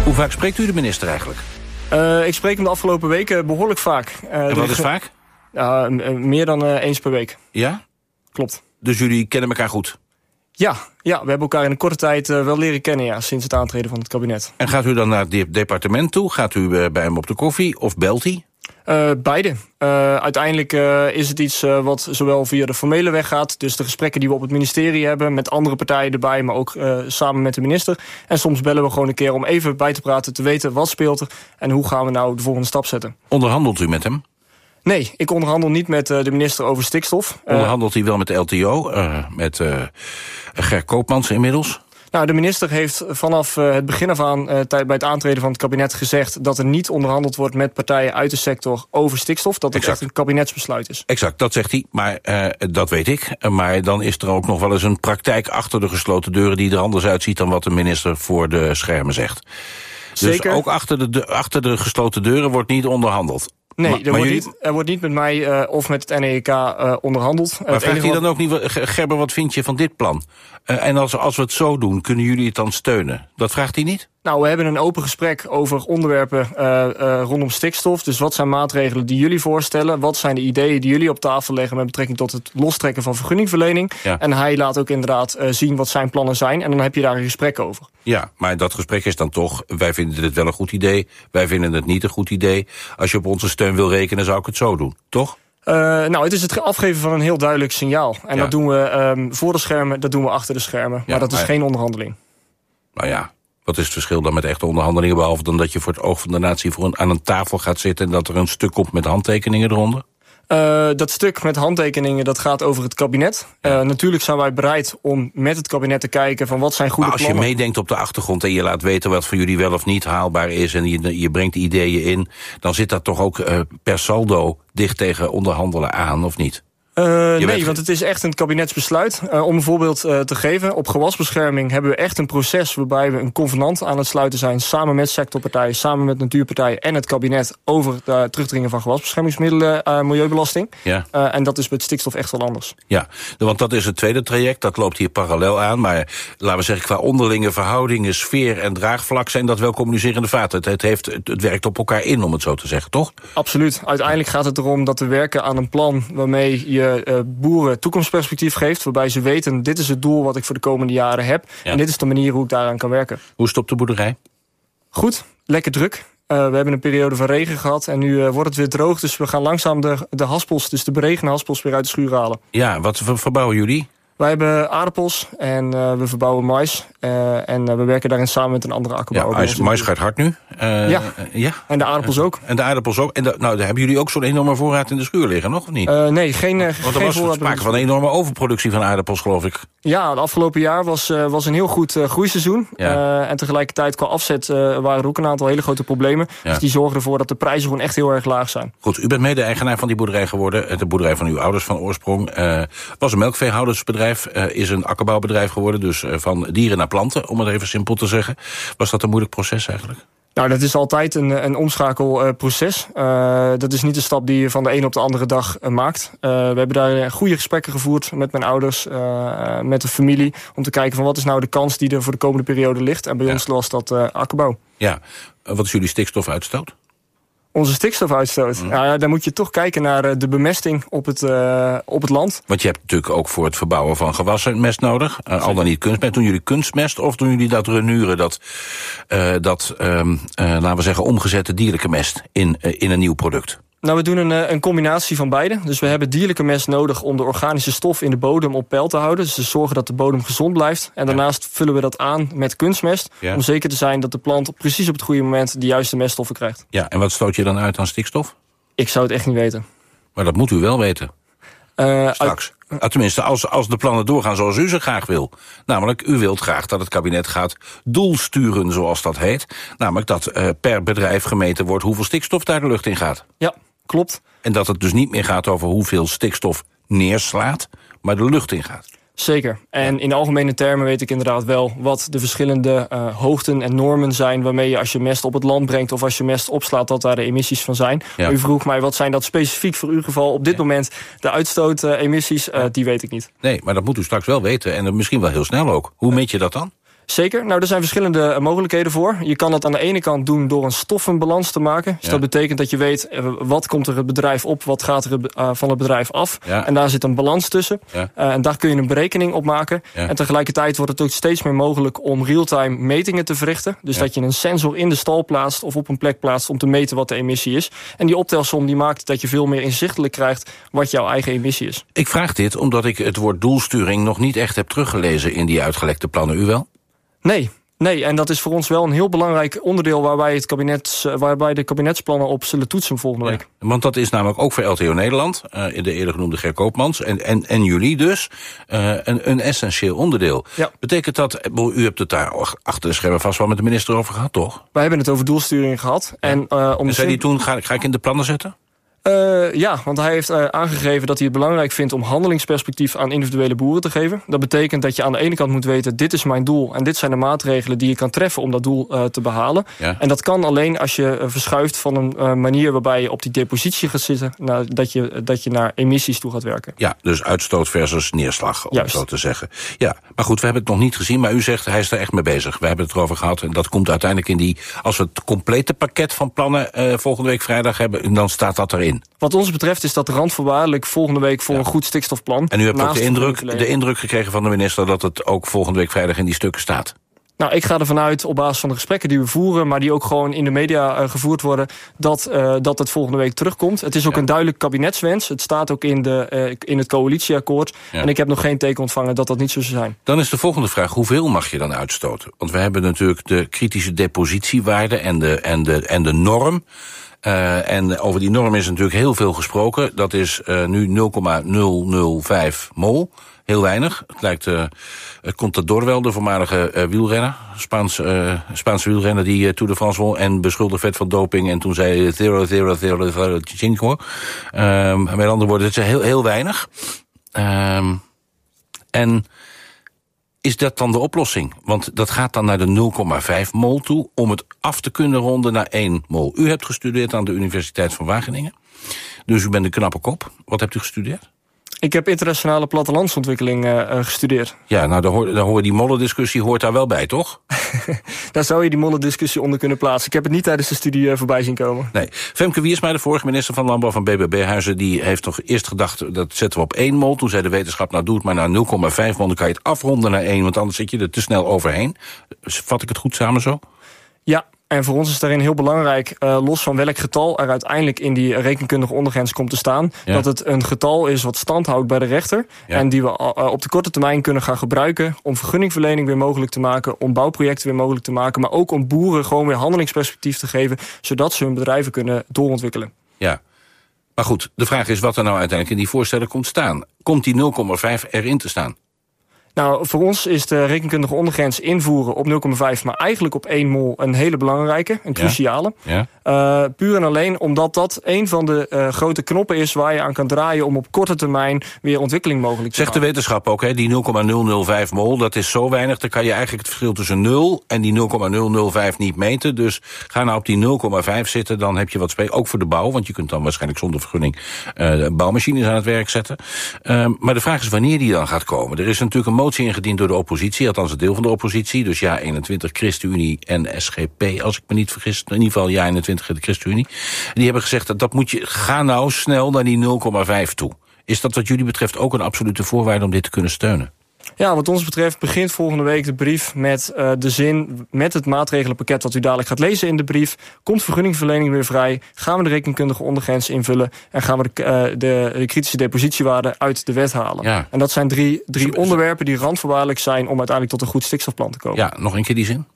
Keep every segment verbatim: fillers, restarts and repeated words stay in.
Hoe vaak spreekt u de minister eigenlijk? Uh, ik spreek hem de afgelopen weken behoorlijk vaak. Uh, en wat is vaak? Uh, meer dan uh, eens per week. Ja? Klopt. Dus jullie kennen elkaar goed? Ja, ja, we hebben elkaar in een korte tijd uh, wel leren kennen, ja, sinds het aantreden van het kabinet. En gaat u dan naar het de- departement toe? Gaat u uh, bij hem op de koffie of belt hij? Uh, beide. Uh, uiteindelijk uh, is het iets uh, wat zowel via de formele weg gaat, dus de gesprekken die we op het ministerie hebben, met andere partijen erbij, maar ook uh, samen met de minister. En soms bellen we gewoon een keer om even bij te praten, te weten wat speelt er en hoe gaan we nou de volgende stap zetten. Onderhandelt u met hem? Nee, ik onderhandel niet met uh, de minister over stikstof. Onderhandelt hij wel met de L T O, uh, met uh, Ger Koopmans inmiddels? Nou, de minister heeft vanaf uh, het begin af aan, uh, bij het aantreden van het kabinet, gezegd dat er niet onderhandeld wordt met partijen uit de sector over stikstof. Dat het exact. echt een kabinetsbesluit is. Exact, dat zegt hij, maar uh, dat weet ik. Maar dan is er ook nog wel eens een praktijk achter de gesloten deuren die er anders uitziet dan wat de minister voor de schermen zegt. Zeker. Dus ook achter de, de, achter de gesloten deuren wordt niet onderhandeld. Nee, maar, er, maar wordt jullie... niet, er wordt niet met mij uh, of met het N E K uh, onderhandeld. Maar vraagt hij dan ook niet, Gerber, wat vind je van dit plan? Uh, en als, als we het zo doen, kunnen jullie het dan steunen? Dat vraagt hij niet? Nou, we hebben een open gesprek over onderwerpen uh, uh, rondom stikstof. Dus wat zijn maatregelen die jullie voorstellen? Wat zijn de ideeën die jullie op tafel leggen met betrekking tot het lostrekken van vergunningverlening? Ja. En hij laat ook inderdaad uh, zien wat zijn plannen zijn. En dan heb je daar een gesprek over. Ja, maar dat gesprek is dan toch, wij vinden dit wel een goed idee. Wij vinden het niet een goed idee. Als je op onze steun wil rekenen, zou ik het zo doen, toch? Uh, nou, het is het afgeven van een heel duidelijk signaal. En ja. dat doen we um, voor de schermen, dat doen we achter de schermen. Maar ja, dat is maar... geen onderhandeling. Nou ja, wat is het verschil dan met echte onderhandelingen, behalve dan dat je voor het oog van de natie voor een, aan een tafel gaat zitten en dat er een stuk komt met handtekeningen eronder? Uh, dat stuk met handtekeningen, dat gaat over het kabinet. Ja. Uh, natuurlijk zijn wij bereid om met het kabinet te kijken van wat zijn goede plannen. Maar als je meedenkt op de achtergrond en je laat weten wat voor jullie wel of niet haalbaar is en je, je brengt ideeën in, dan zit dat toch ook uh, per saldo dicht tegen onderhandelen aan, of niet? Uh, nee, weet... want het is echt een kabinetsbesluit. Uh, om een voorbeeld uh, te geven, op gewasbescherming hebben we echt een proces waarbij we een convenant aan het sluiten zijn, samen met sectorpartijen, samen met natuurpartijen en het kabinet over het terugdringen van gewasbeschermingsmiddelen, uh, milieubelasting. Ja. Uh, en dat is met stikstof echt wel anders. Ja, want dat is het tweede traject, dat loopt hier parallel aan, maar laten we zeggen, qua onderlinge verhoudingen, sfeer en draagvlak zijn dat wel communicerende vaten. Het, het, heeft, het, het werkt op elkaar in, om het zo te zeggen, toch? Absoluut. Uiteindelijk gaat het erom dat we werken aan een plan waarmee je Uh, boeren toekomstperspectief geeft, waarbij ze weten, dit is het doel wat ik voor de komende jaren heb. Ja. En dit is de manier hoe ik daaraan kan werken. Hoe stopt de boerderij? Goed, lekker druk. Uh, we hebben een periode van regen gehad en nu uh, wordt het weer droog. Dus we gaan langzaam de, de haspels, dus de beregende haspels, weer uit de schuur halen. Ja, wat verbouwen jullie? Wij hebben aardappels en uh, we verbouwen mais. Uh, en uh, we werken daarin samen met een andere akkerbouwer. Ja, mais gaat hard nu. Uh, ja. Uh, ja, en de aardappels ook. En de aardappels ook. En de, nou, hebben jullie ook zo'n enorme voorraad in de schuur liggen, nog of niet? Uh, nee, geen, uh, Want er geen was voorraad. sprake van een enorme overproductie van aardappels, geloof ik. Ja, het afgelopen jaar was, uh, was een heel goed uh, groeiseizoen. Ja. Uh, en tegelijkertijd qua afzet uh, waren er ook een aantal hele grote problemen. Ja. Dus die zorgen ervoor dat de prijzen gewoon echt heel erg laag zijn. Goed, u bent mede-eigenaar van die boerderij geworden. De boerderij van uw ouders van oorsprong. Uh, was een melkveehoudersbedrijf, uh, is een akkerbouwbedrijf geworden. Dus uh, van dieren naar planten, om het even simpel te zeggen. Was dat een moeilijk proces eigenlijk? Nou, dat is altijd een, een omschakelproces. Uh, dat is niet een stap die je van de een op de andere dag uh, maakt. Uh, we hebben daar goede gesprekken gevoerd met mijn ouders, uh, met de familie, om te kijken van wat is nou de kans die er voor de komende periode ligt. En bij ja. ons was dat uh, akkerbouw. Ja, wat is jullie stikstofuitstoot? Onze stikstofuitstoot. Mm. Nou ja, dan moet je toch kijken naar de bemesting op het, uh, op het land. Want je hebt natuurlijk ook voor het verbouwen van gewassen mest nodig. Uh, al dan niet kunstmest. Doen jullie kunstmest of doen jullie dat renuren, dat, uh, dat um, uh, laten we zeggen, omgezette dierlijke mest in, uh, in een nieuw product? Nou, we doen een, een combinatie van beide. Dus we hebben dierlijke mest nodig om de organische stof in de bodem op peil te houden. Dus te zorgen dat de bodem gezond blijft. En daarnaast ja. vullen we dat aan met kunstmest. Ja. Om zeker te zijn dat de plant precies op het goede moment de juiste meststoffen krijgt. Ja, en wat stoot je dan uit aan stikstof? Ik zou het echt niet weten. Maar dat moet u wel weten. Uh, Straks. Uh, Tenminste, als, als de plannen doorgaan zoals u ze graag wil. Namelijk, u wilt graag dat het kabinet gaat doelsturen, zoals dat heet. Namelijk dat uh, per bedrijf gemeten wordt hoeveel stikstof daar de lucht in gaat. Ja, klopt. En dat het dus niet meer gaat over hoeveel stikstof neerslaat, maar de lucht in gaat. Zeker. En in algemene termen weet ik inderdaad wel wat de verschillende uh, hoogten en normen zijn waarmee je als je mest op het land brengt of als je mest opslaat dat daar de emissies van zijn. Ja. U vroeg mij wat zijn dat specifiek voor uw geval op dit ja. moment de uitstootemissies, uh, uh, die weet ik niet. Nee, maar dat moet u straks wel weten en misschien wel heel snel ook. Hoe meet je dat dan? Zeker. Nou, er zijn verschillende mogelijkheden voor. Je kan dat aan de ene kant doen door een stoffenbalans te maken. Dus ja. dat betekent dat je weet, wat komt er het bedrijf op, wat gaat er uh, van het bedrijf af. Ja. En daar zit een balans tussen. Ja. Uh, en daar kun je een berekening op maken. Ja. En tegelijkertijd wordt het ook steeds meer mogelijk om real-time metingen te verrichten. Dus ja. dat je een sensor in de stal plaatst of op een plek plaatst om te meten wat de emissie is. En die optelsom die maakt dat je veel meer inzichtelijk krijgt wat jouw eigen emissie is. Ik vraag dit omdat ik het woord doelsturing nog niet echt heb teruggelezen in die uitgelekte plannen. U wel? Nee. Nee, en dat is voor ons wel een heel belangrijk onderdeel waarbij, het kabinet, waarbij de kabinetsplannen op zullen toetsen volgende week. Ja, want dat is namelijk ook voor L T O Nederland, uh, in de eerder genoemde Ger Koopmans, en, en, en jullie dus, uh, een, een essentieel onderdeel. Ja. Betekent dat, u hebt het daar achter de schermen vast wel met de minister over gehad, toch? Wij hebben het over doelsturing gehad. Ja. En, uh, om en zei hij toen, ga, ga ik in de plannen zetten? Uh, ja, want hij heeft uh, aangegeven dat hij het belangrijk vindt om handelingsperspectief aan individuele boeren te geven. Dat betekent dat je aan de ene kant moet weten, dit is mijn doel en dit zijn de maatregelen die je kan treffen om dat doel uh, te behalen. Ja. En dat kan alleen als je uh, verschuift van een uh, manier waarbij je op die depositie gaat zitten, nou, dat, je, dat je naar emissies toe gaat werken. Ja, dus uitstoot versus neerslag, om het zo te zeggen. Ja, maar goed, we hebben het nog niet gezien, maar u zegt hij is er echt mee bezig. We hebben het erover gehad en dat komt uiteindelijk in die, als we het complete pakket van plannen uh, volgende week vrijdag hebben, dan staat dat erin. Wat ons betreft is dat randvoorwaardelijk volgende week voor ja. een goed stikstofplan. En u hebt ook de indruk, de indruk gekregen van de minister dat het ook volgende week vrijdag in die stukken staat? Nou, ik ga ervan uit, op basis van de gesprekken die we voeren, maar die ook gewoon in de media uh, gevoerd worden, dat, uh, dat het volgende week terugkomt. Het is ook ja. een duidelijk kabinetswens. Het staat ook in, de, uh, in het coalitieakkoord. Ja. En ik heb nog geen teken ontvangen dat dat niet zo zou zijn. Dan is de volgende vraag, hoeveel mag je dan uitstoten? Want we hebben natuurlijk de kritische depositiewaarde en de, en de, en de norm. Uh, en over die norm is natuurlijk heel veel gesproken. Dat is uh, nu nul komma nul nul vijf mol. Heel weinig. Het lijkt uh, Contador wel, de voormalige uh, wielrenner. Spaans, uh, Spaanse wielrenner die uh, Tour de France won en beschuldigd werd van doping. En toen zei zero, zero, zero, zero, cinco. Um, met andere woorden, het is heel, heel weinig. Um, en is dat dan de oplossing? Want dat gaat dan naar de nul komma vijf mol toe om het af te kunnen ronden naar één mol. U hebt gestudeerd aan de Universiteit van Wageningen. Dus u bent een knappe kop. Wat hebt u gestudeerd? Ik heb internationale plattelandsontwikkeling uh, gestudeerd. Ja, nou, dan hoor, dan hoor die mollendiscussie hoort daar wel bij, toch? Daar zou je die mollendiscussie onder kunnen plaatsen. Ik heb het niet tijdens de studie uh, voorbij zien komen. Nee. Femke Wiersma, de vorige minister van Landbouw van B B B-huizen, die heeft toch eerst gedacht, dat zetten we op één mol. Toen zei de wetenschap, nou doe het maar naar nul komma vijf mol. Dan kan je het afronden naar één, want anders zit je er te snel overheen. Vat ik het goed samen zo? Ja. En voor ons is daarin heel belangrijk, uh, los van welk getal er uiteindelijk in die rekenkundige ondergrens komt te staan, ja. dat het een getal is wat stand houdt bij de rechter. Ja. En die we uh, op de korte termijn kunnen gaan gebruiken om vergunningverlening weer mogelijk te maken, om bouwprojecten weer mogelijk te maken, maar ook om boeren gewoon weer handelingsperspectief te geven, zodat ze hun bedrijven kunnen doorontwikkelen. Ja, maar goed, de vraag is wat er nou uiteindelijk in die voorstellen komt staan. Komt die nul komma vijf erin te staan? Nou, voor ons is de rekenkundige ondergrens invoeren op nul komma vijf, maar eigenlijk op één mol een hele belangrijke, een cruciale. Ja. Ja. Uh, puur en alleen omdat dat een van de uh, grote knoppen is waar je aan kan draaien om op korte termijn weer ontwikkeling mogelijk te Zegt maken. De wetenschap ook, hè, die nul komma nul nul vijf mol, dat is zo weinig, dan kan je eigenlijk het verschil tussen nul en die nul komma nul nul vijf niet meten. Dus ga nou op die nul komma vijf zitten, dan heb je wat spreken, ook voor de bouw, want je kunt dan waarschijnlijk zonder vergunning uh, bouwmachines aan het werk zetten. Uh, maar de vraag is wanneer die dan gaat komen. Er is natuurlijk een motie ingediend door de oppositie, althans een deel van de oppositie, dus Ja eenentwintig, ChristenUnie en S G P, als ik me niet vergis, in ieder geval Ja eenentwintig en de ChristenUnie. Die hebben gezegd dat dat moet je, ga nou snel naar die nul komma vijf toe. Is dat wat jullie betreft ook een absolute voorwaarde om dit te kunnen steunen? Ja, wat ons betreft begint volgende week de brief met uh, de zin, met het maatregelenpakket wat u dadelijk gaat lezen in de brief, komt vergunningverlening weer vrij, gaan we de rekenkundige ondergrens invullen en gaan we de, uh, de, de kritische depositiewaarde uit de wet halen. Ja. En dat zijn drie, drie Zo, onderwerpen die randvoorwaardelijk zijn om uiteindelijk tot een goed stikstofplan te komen. Ja, nog een keer die zin.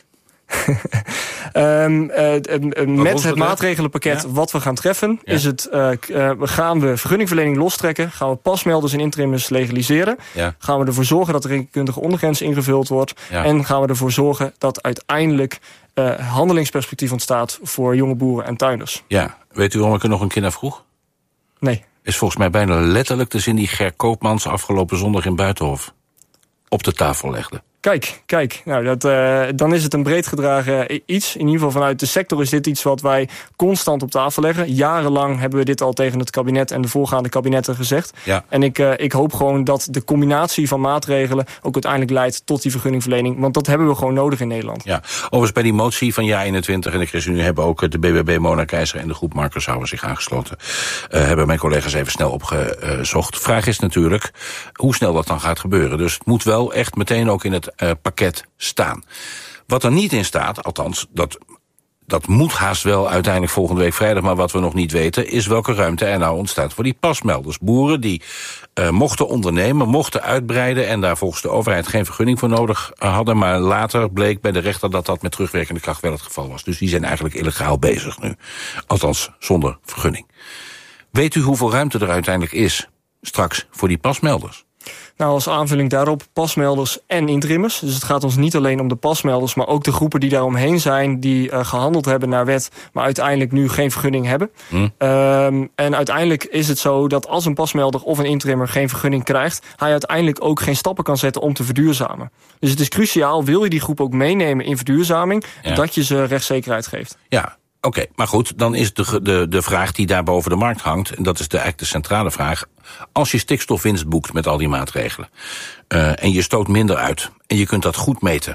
um, uh, uh, met het maatregelenpakket ja? wat we gaan treffen, ja? is het, uh, uh, gaan we vergunningverlening lostrekken, gaan we pasmelders en interimmers legaliseren, ja? gaan we ervoor zorgen dat de rekenkundige ondergrens ingevuld wordt ja? en gaan we ervoor zorgen dat uiteindelijk uh, handelingsperspectief ontstaat voor jonge boeren en tuinders. Ja, weet u waarom ik er nog een keer naar vroeg? Nee. Is volgens mij bijna letterlijk de zin die Ger Koopmans afgelopen zondag in Buitenhof op de tafel legde. Kijk, kijk. Nou, dat, uh, dan is het een breed gedragen iets. In ieder geval vanuit de sector is dit iets wat wij constant op tafel leggen. Jarenlang hebben we dit al tegen het kabinet en de voorgaande kabinetten gezegd. Ja. En ik, uh, ik hoop gewoon dat de combinatie van maatregelen ook uiteindelijk leidt tot die vergunningverlening. Want dat hebben we gewoon nodig in Nederland. Ja, overigens bij die motie van Ja eenentwintig en de ChristenUnie hebben ook de B B B, Mona Keizer en de groep Marcus Sauer zich aangesloten. Uh, hebben mijn collega's even snel opgezocht. Vraag is natuurlijk hoe snel dat dan gaat gebeuren. Dus het moet wel echt meteen ook in het uh, pakket staan. Wat er niet in staat, althans, dat, dat moet haast wel uiteindelijk volgende week vrijdag, maar wat we nog niet weten, is welke ruimte er nou ontstaat voor die pasmelders. Boeren die uh, mochten ondernemen, mochten uitbreiden en daar volgens de overheid geen vergunning voor nodig hadden, maar later bleek bij de rechter dat dat met terugwerkende kracht wel het geval was. Dus die zijn eigenlijk illegaal bezig nu. Althans, zonder vergunning. Weet u hoeveel ruimte er uiteindelijk is straks voor die pasmelders? Nou, als aanvulling daarop pasmelders en intrimmers. Dus het gaat ons niet alleen om de pasmelders, maar ook de groepen die daaromheen zijn, die uh, gehandeld hebben naar wet, maar uiteindelijk nu geen vergunning hebben. Hm. Um, en uiteindelijk is het zo dat als een pasmelder of een intrimmer geen vergunning krijgt, hij uiteindelijk ook geen stappen kan zetten om te verduurzamen. Dus het is cruciaal, wil je die groep ook meenemen in verduurzaming, ja, dat je ze rechtszekerheid geeft. Ja. Oké, okay, maar goed, dan is de, de, de vraag die daar boven de markt hangt, en dat is de, eigenlijk de centrale vraag, als je stikstofwinst boekt met al die maatregelen, uh, en je stoot minder uit, en je kunt dat goed meten,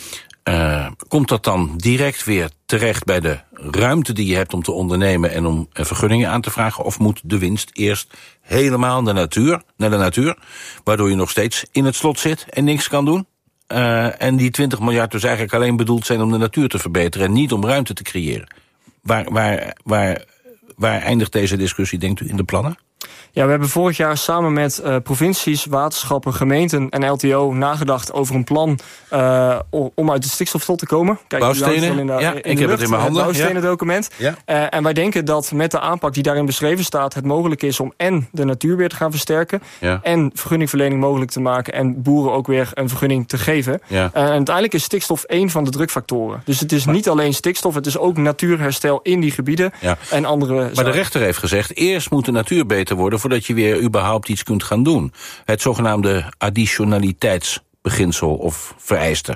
uh, komt dat dan direct weer terecht bij de ruimte die je hebt om te ondernemen en om uh, vergunningen aan te vragen, of moet de winst eerst helemaal naar de natuur, naar de natuur, waardoor je nog steeds in het slot zit en niks kan doen? Uh, en die twintig miljard dus eigenlijk alleen bedoeld zijn om de natuur te verbeteren en niet om ruimte te creëren. Waar, waar, waar, waar eindigt deze discussie, denkt u, in de plannen? Ja, we hebben vorig jaar samen met uh, provincies, waterschappen, gemeenten en L T O nagedacht over een plan uh, om uit het stikstofslot te komen. Kijk, bouwstenen, in de, ja, in ik de heb lucht, het in mijn handen. Het bouwstenen document. Ja. Uh, en wij denken dat met de aanpak die daarin beschreven staat, het mogelijk is om en de natuur weer te gaan versterken, ja, en vergunningverlening mogelijk te maken en boeren ook weer een vergunning te geven. Ja. Uh, en uiteindelijk is stikstof één van de drukfactoren. Dus het is niet alleen stikstof, het is ook natuurherstel in die gebieden, ja, en andere Maar zaken. De rechter heeft gezegd, eerst moet de natuur beter worden voordat je weer überhaupt iets kunt gaan doen. Het zogenaamde additionaliteitsbeginsel of vereiste.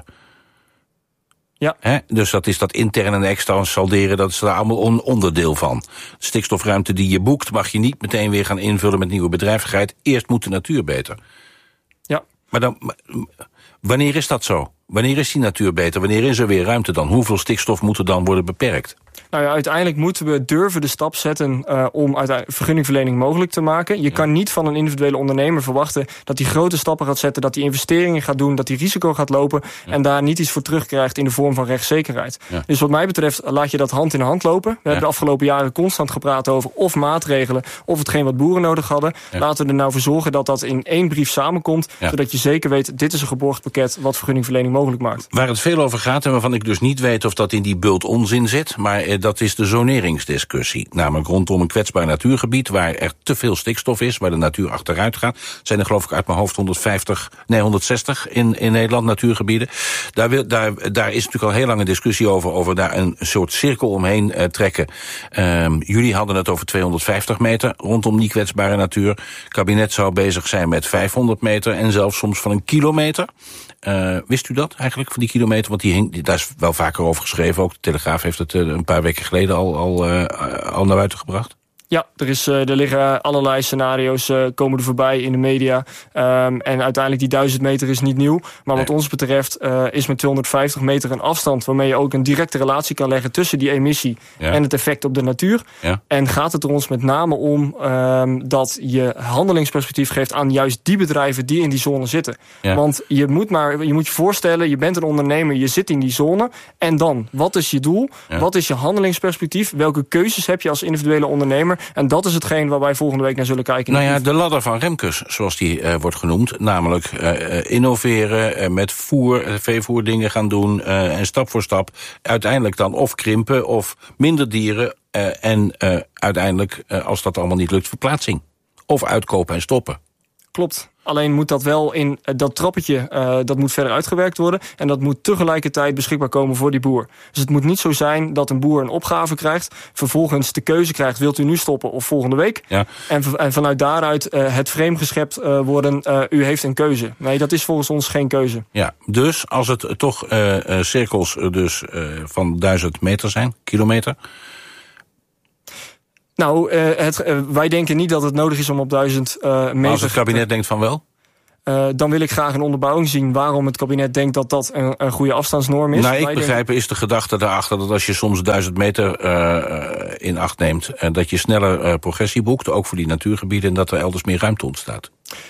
Ja. He? Dus dat is dat intern en extern salderen, dat is daar allemaal een onderdeel van. De stikstofruimte die je boekt mag je niet meteen weer gaan invullen met nieuwe bedrijvigheid. Eerst moet de natuur beter. Ja. Maar dan, wanneer is dat zo? Wanneer is die natuur beter? Wanneer is er weer ruimte dan? Hoeveel stikstof moet er dan worden beperkt? Nou ja, uiteindelijk moeten we durven de stap zetten uh, om vergunningverlening mogelijk te maken. Je ja. kan niet van een individuele ondernemer verwachten dat hij grote stappen gaat zetten, dat hij investeringen gaat doen, dat hij risico gaat lopen, ja, en daar niet iets voor terugkrijgt in de vorm van rechtszekerheid. Ja. Dus wat mij betreft laat je dat hand in hand lopen. We ja. hebben de afgelopen jaren constant gepraat over of maatregelen of hetgeen wat boeren nodig hadden. Ja. Laten we er nou voor zorgen dat dat in één brief samenkomt, ja, zodat je zeker weet, dit is een geborgd pakket wat vergunningverlening mogelijk maakt. Waar het veel over gaat en waarvan ik dus niet weet of dat in die bult onzin zit, maar eh, dat is de zoneringsdiscussie. Namelijk rondom een kwetsbaar natuurgebied waar er te veel stikstof is, waar de natuur achteruit gaat. Zijn er geloof ik uit mijn hoofd honderdvijftig, nee honderdzestig in, in Nederland natuurgebieden. Daar, wil, daar, daar is natuurlijk al heel lang een discussie over, over daar een soort cirkel omheen uh, trekken. Um, jullie hadden het over tweehonderdvijftig meter rondom die kwetsbare natuur. Het kabinet zou bezig zijn met vijfhonderd meter en zelfs soms van een kilometer. Uh, wist u dat eigenlijk, van die kilometer? Want die hing, daar is wel vaker over geschreven. Ook de Telegraaf heeft het uh, een paar weken geleden al, al, uh, al naar buiten gebracht. Ja, er, is, uh, er liggen allerlei scenario's uh, komen er voorbij in de media. Um, en uiteindelijk die duizend meter is niet nieuw. Maar wat nee. ons betreft uh, is met tweehonderdvijftig meter een afstand waarmee je ook een directe relatie kan leggen tussen die emissie ja. en het effect op de natuur. Ja. En gaat het er ons met name om um, dat je handelingsperspectief geeft aan juist die bedrijven die in die zone zitten. Ja. Want je moet, maar, je moet je voorstellen, je bent een ondernemer, je zit in die zone. En dan, wat is je doel? Ja. Wat is je handelingsperspectief? Welke keuzes heb je als individuele ondernemer? En dat is hetgeen waar wij volgende week naar zullen kijken. Nou ja, de ladder van Remkes, zoals die uh, wordt genoemd. Namelijk uh, innoveren, uh, met voer, uh, veevoer dingen gaan doen. Uh, en stap voor stap uiteindelijk dan of krimpen of minder dieren. Uh, en uh, uiteindelijk, uh, als dat allemaal niet lukt, verplaatsing. Of uitkopen en stoppen. klopt. Alleen moet dat wel in uh, dat trappetje, uh, dat moet verder uitgewerkt worden. En dat moet tegelijkertijd beschikbaar komen voor die boer. Dus het moet niet zo zijn dat een boer een opgave krijgt, vervolgens de keuze krijgt, wilt u nu stoppen of volgende week? Ja. En, en vanuit daaruit uh, het frame geschept uh, worden, uh, u heeft een keuze. Nee, dat is volgens ons geen keuze. Ja, dus als het toch uh, uh, cirkels uh, dus, uh, van duizend meter zijn, kilometer... Nou, uh, het, uh, wij denken niet dat het nodig is om op duizend uh, meter... Maar als het kabinet uh, denkt van wel? Uh, dan wil ik graag een onderbouwing zien waarom het kabinet denkt dat dat een, een goede afstandsnorm is. Nou, ik wij begrijp denken... is de gedachte daarachter dat als je soms duizend meter uh, in acht neemt, uh, dat je sneller uh, progressie boekt, ook voor die natuurgebieden, en dat er elders meer ruimte ontstaat.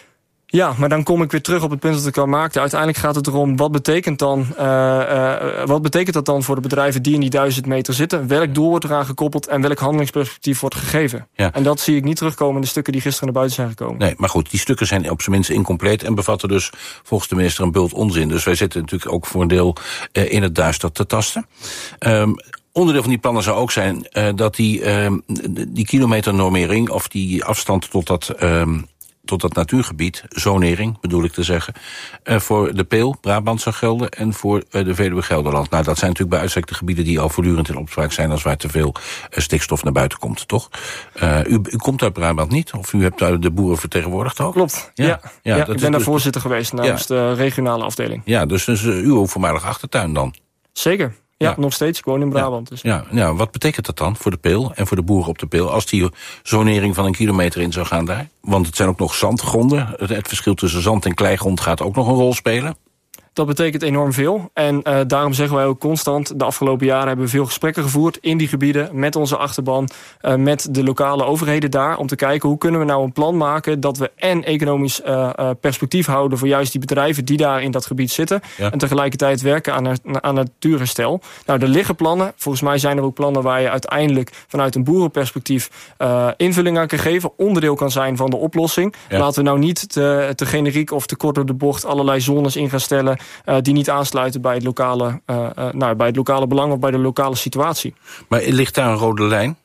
Ja, maar dan kom ik weer terug op het punt dat ik al maakte. Uiteindelijk gaat het erom, wat betekent, dan, uh, uh, wat betekent dat dan voor de bedrijven die in die duizend meter zitten? Welk doel wordt eraan gekoppeld en welk handelingsperspectief wordt gegeven? Ja. En dat zie ik niet terugkomen in de stukken die gisteren naar buiten zijn gekomen. Nee, maar goed, die stukken zijn op zijn minst incompleet en bevatten dus volgens de minister een bult onzin. Dus wij zitten natuurlijk ook voor een deel uh, in het duister te tasten. Um, Onderdeel van die plannen zou ook zijn uh, dat die, uh, die kilometernormering of die afstand tot dat... Uh, tot dat natuurgebied, zonering bedoel ik te zeggen, uh, voor de Peel, Brabant zou gelden en voor uh, de Veluwe Gelderland. Nou, dat zijn natuurlijk bij uitstek de gebieden die al voortdurend in opspraak zijn als waar te veel uh, stikstof naar buiten komt, toch? Uh, u, u komt uit Brabant niet? Of u hebt daar de boeren vertegenwoordigd ook? Klopt, ja. ja, ja, ja ik ben daar dus voorzitter geweest namens ja. de regionale afdeling. Ja, dus, dus uh, uw voormalige achtertuin dan? Zeker. Ja, ja, nog steeds. Ik woon in Brabant. Ja. Dus. Ja, ja, wat betekent dat dan voor de Peel en voor de boeren op de Peel als die zonering van een kilometer in zou gaan daar? Want het zijn ook nog zandgronden. Het, het verschil tussen zand en kleigrond gaat ook nog een rol spelen. Dat betekent enorm veel. En uh, daarom zeggen wij ook constant, de afgelopen jaren hebben we veel gesprekken gevoerd in die gebieden, met onze achterban, uh, met de lokale overheden daar, om te kijken hoe kunnen we nou een plan maken dat we en economisch uh, uh, perspectief houden voor juist die bedrijven die daar in dat gebied zitten, ja. en tegelijkertijd werken aan, aan natuurherstel. Nou, er liggen plannen. Volgens mij zijn er ook plannen waar je uiteindelijk vanuit een boerenperspectief uh, invulling aan kan geven, onderdeel kan zijn van de oplossing. Ja. Laten we nou niet te, te generiek of te kort door de bocht allerlei zones in gaan stellen Uh, die niet aansluiten bij het, lokale, uh, uh, nou, bij het lokale belang of bij de lokale situatie. Maar ligt daar een rode lijn?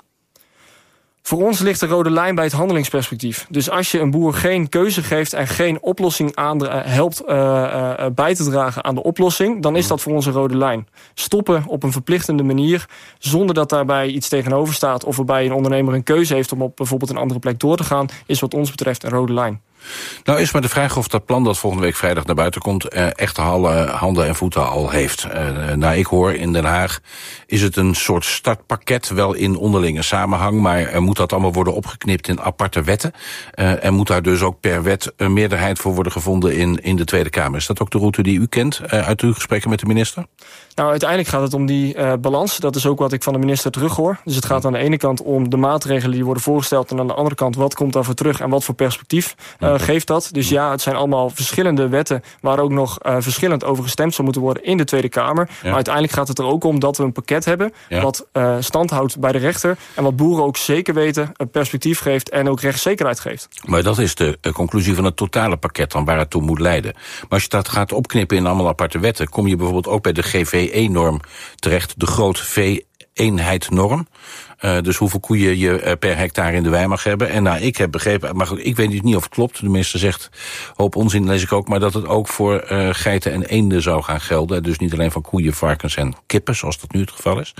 Voor ons ligt de rode lijn bij het handelingsperspectief. Dus als je een boer geen keuze geeft en geen oplossing aan, uh, helpt uh, uh, bij te dragen aan de oplossing, dan is dat voor ons een rode lijn. Stoppen op een verplichtende manier, zonder dat daarbij iets tegenover staat of waarbij een ondernemer een keuze heeft om op bijvoorbeeld een andere plek door te gaan, is wat ons betreft een rode lijn. Nou is maar de vraag of dat plan dat volgende week vrijdag naar buiten komt uh, echte handen en voeten al heeft. Uh, nou, ik hoor in Den Haag is het een soort startpakket, wel in onderlinge samenhang, maar uh, moet dat allemaal worden opgeknipt in aparte wetten. Uh, en moet daar dus ook per wet een meerderheid voor worden gevonden in, in de Tweede Kamer. Is dat ook de route die u kent uh, uit uw gesprekken met de minister? Nou, uiteindelijk gaat het om die uh, balans. Dat is ook wat ik van de minister terughoor. Dus het gaat aan de ene kant om de maatregelen die worden voorgesteld en aan de andere kant wat komt daarvoor terug en wat voor perspectief uh, geeft dat. Dus ja, het zijn allemaal verschillende wetten waar ook nog uh, verschillend over gestemd zal moeten worden in de Tweede Kamer. Ja. Maar uiteindelijk gaat het er ook om dat we een pakket hebben ja. wat uh, stand houdt bij de rechter en wat boeren ook zeker weten, een perspectief geeft en ook rechtszekerheid geeft. Maar dat is de uh, conclusie van het totale pakket dan waar het toe moet leiden. Maar als je dat gaat opknippen in allemaal aparte wetten, kom je bijvoorbeeld ook bij de G V E-norm terecht, de groot vee-eenheid-norm. Uh, dus hoeveel koeien je uh, per hectare in de wei mag hebben. En nou, ik heb begrepen, maar ik weet niet of het klopt. De minister zegt, hoop onzin lees ik ook, maar dat het ook voor uh, geiten en eenden zou gaan gelden. Dus niet alleen van koeien, varkens en kippen, zoals dat nu het geval is.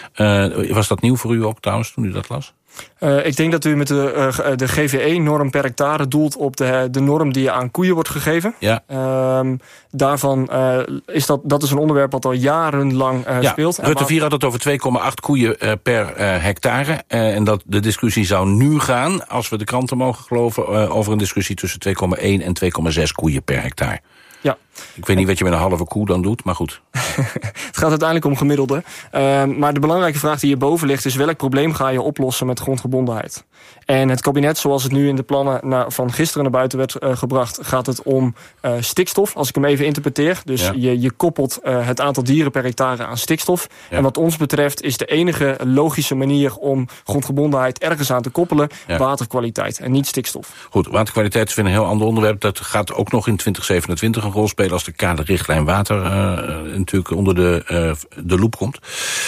Uh, was dat nieuw voor u ook trouwens, toen u dat las? Uh, ik denk dat u met de, uh, de G V E-norm per hectare doelt op de, de norm die aan koeien wordt gegeven. Ja. Uh, daarvan uh, is dat, dat is een onderwerp wat al jarenlang uh, ja, speelt. Rutte vier had het over twee komma acht koeien uh, per uh, hectare. Uh, en dat de discussie zou nu gaan, als we de kranten mogen geloven, uh, over een discussie tussen twee komma één en twee komma zes koeien per hectare. Ja. Ik weet niet wat je met een halve koe dan doet, maar goed. Het gaat uiteindelijk om gemiddelde. Uh, maar de belangrijke vraag die hierboven ligt is welk probleem ga je oplossen met grondgebondenheid? En het kabinet, zoals het nu in de plannen na, van gisteren naar buiten werd uh, gebracht, gaat het om uh, stikstof, als ik hem even interpreteer. Dus ja. je, je koppelt uh, het aantal dieren per hectare aan stikstof. Ja. En wat ons betreft is de enige logische manier om grondgebondenheid ergens aan te koppelen, ja. waterkwaliteit en niet stikstof. Goed, waterkwaliteit is weer een heel ander onderwerp. Dat gaat ook nog in twintig zevenentwintig een rol spelen als de kaderrichtlijn water uh, natuurlijk onder de, uh, de loep komt.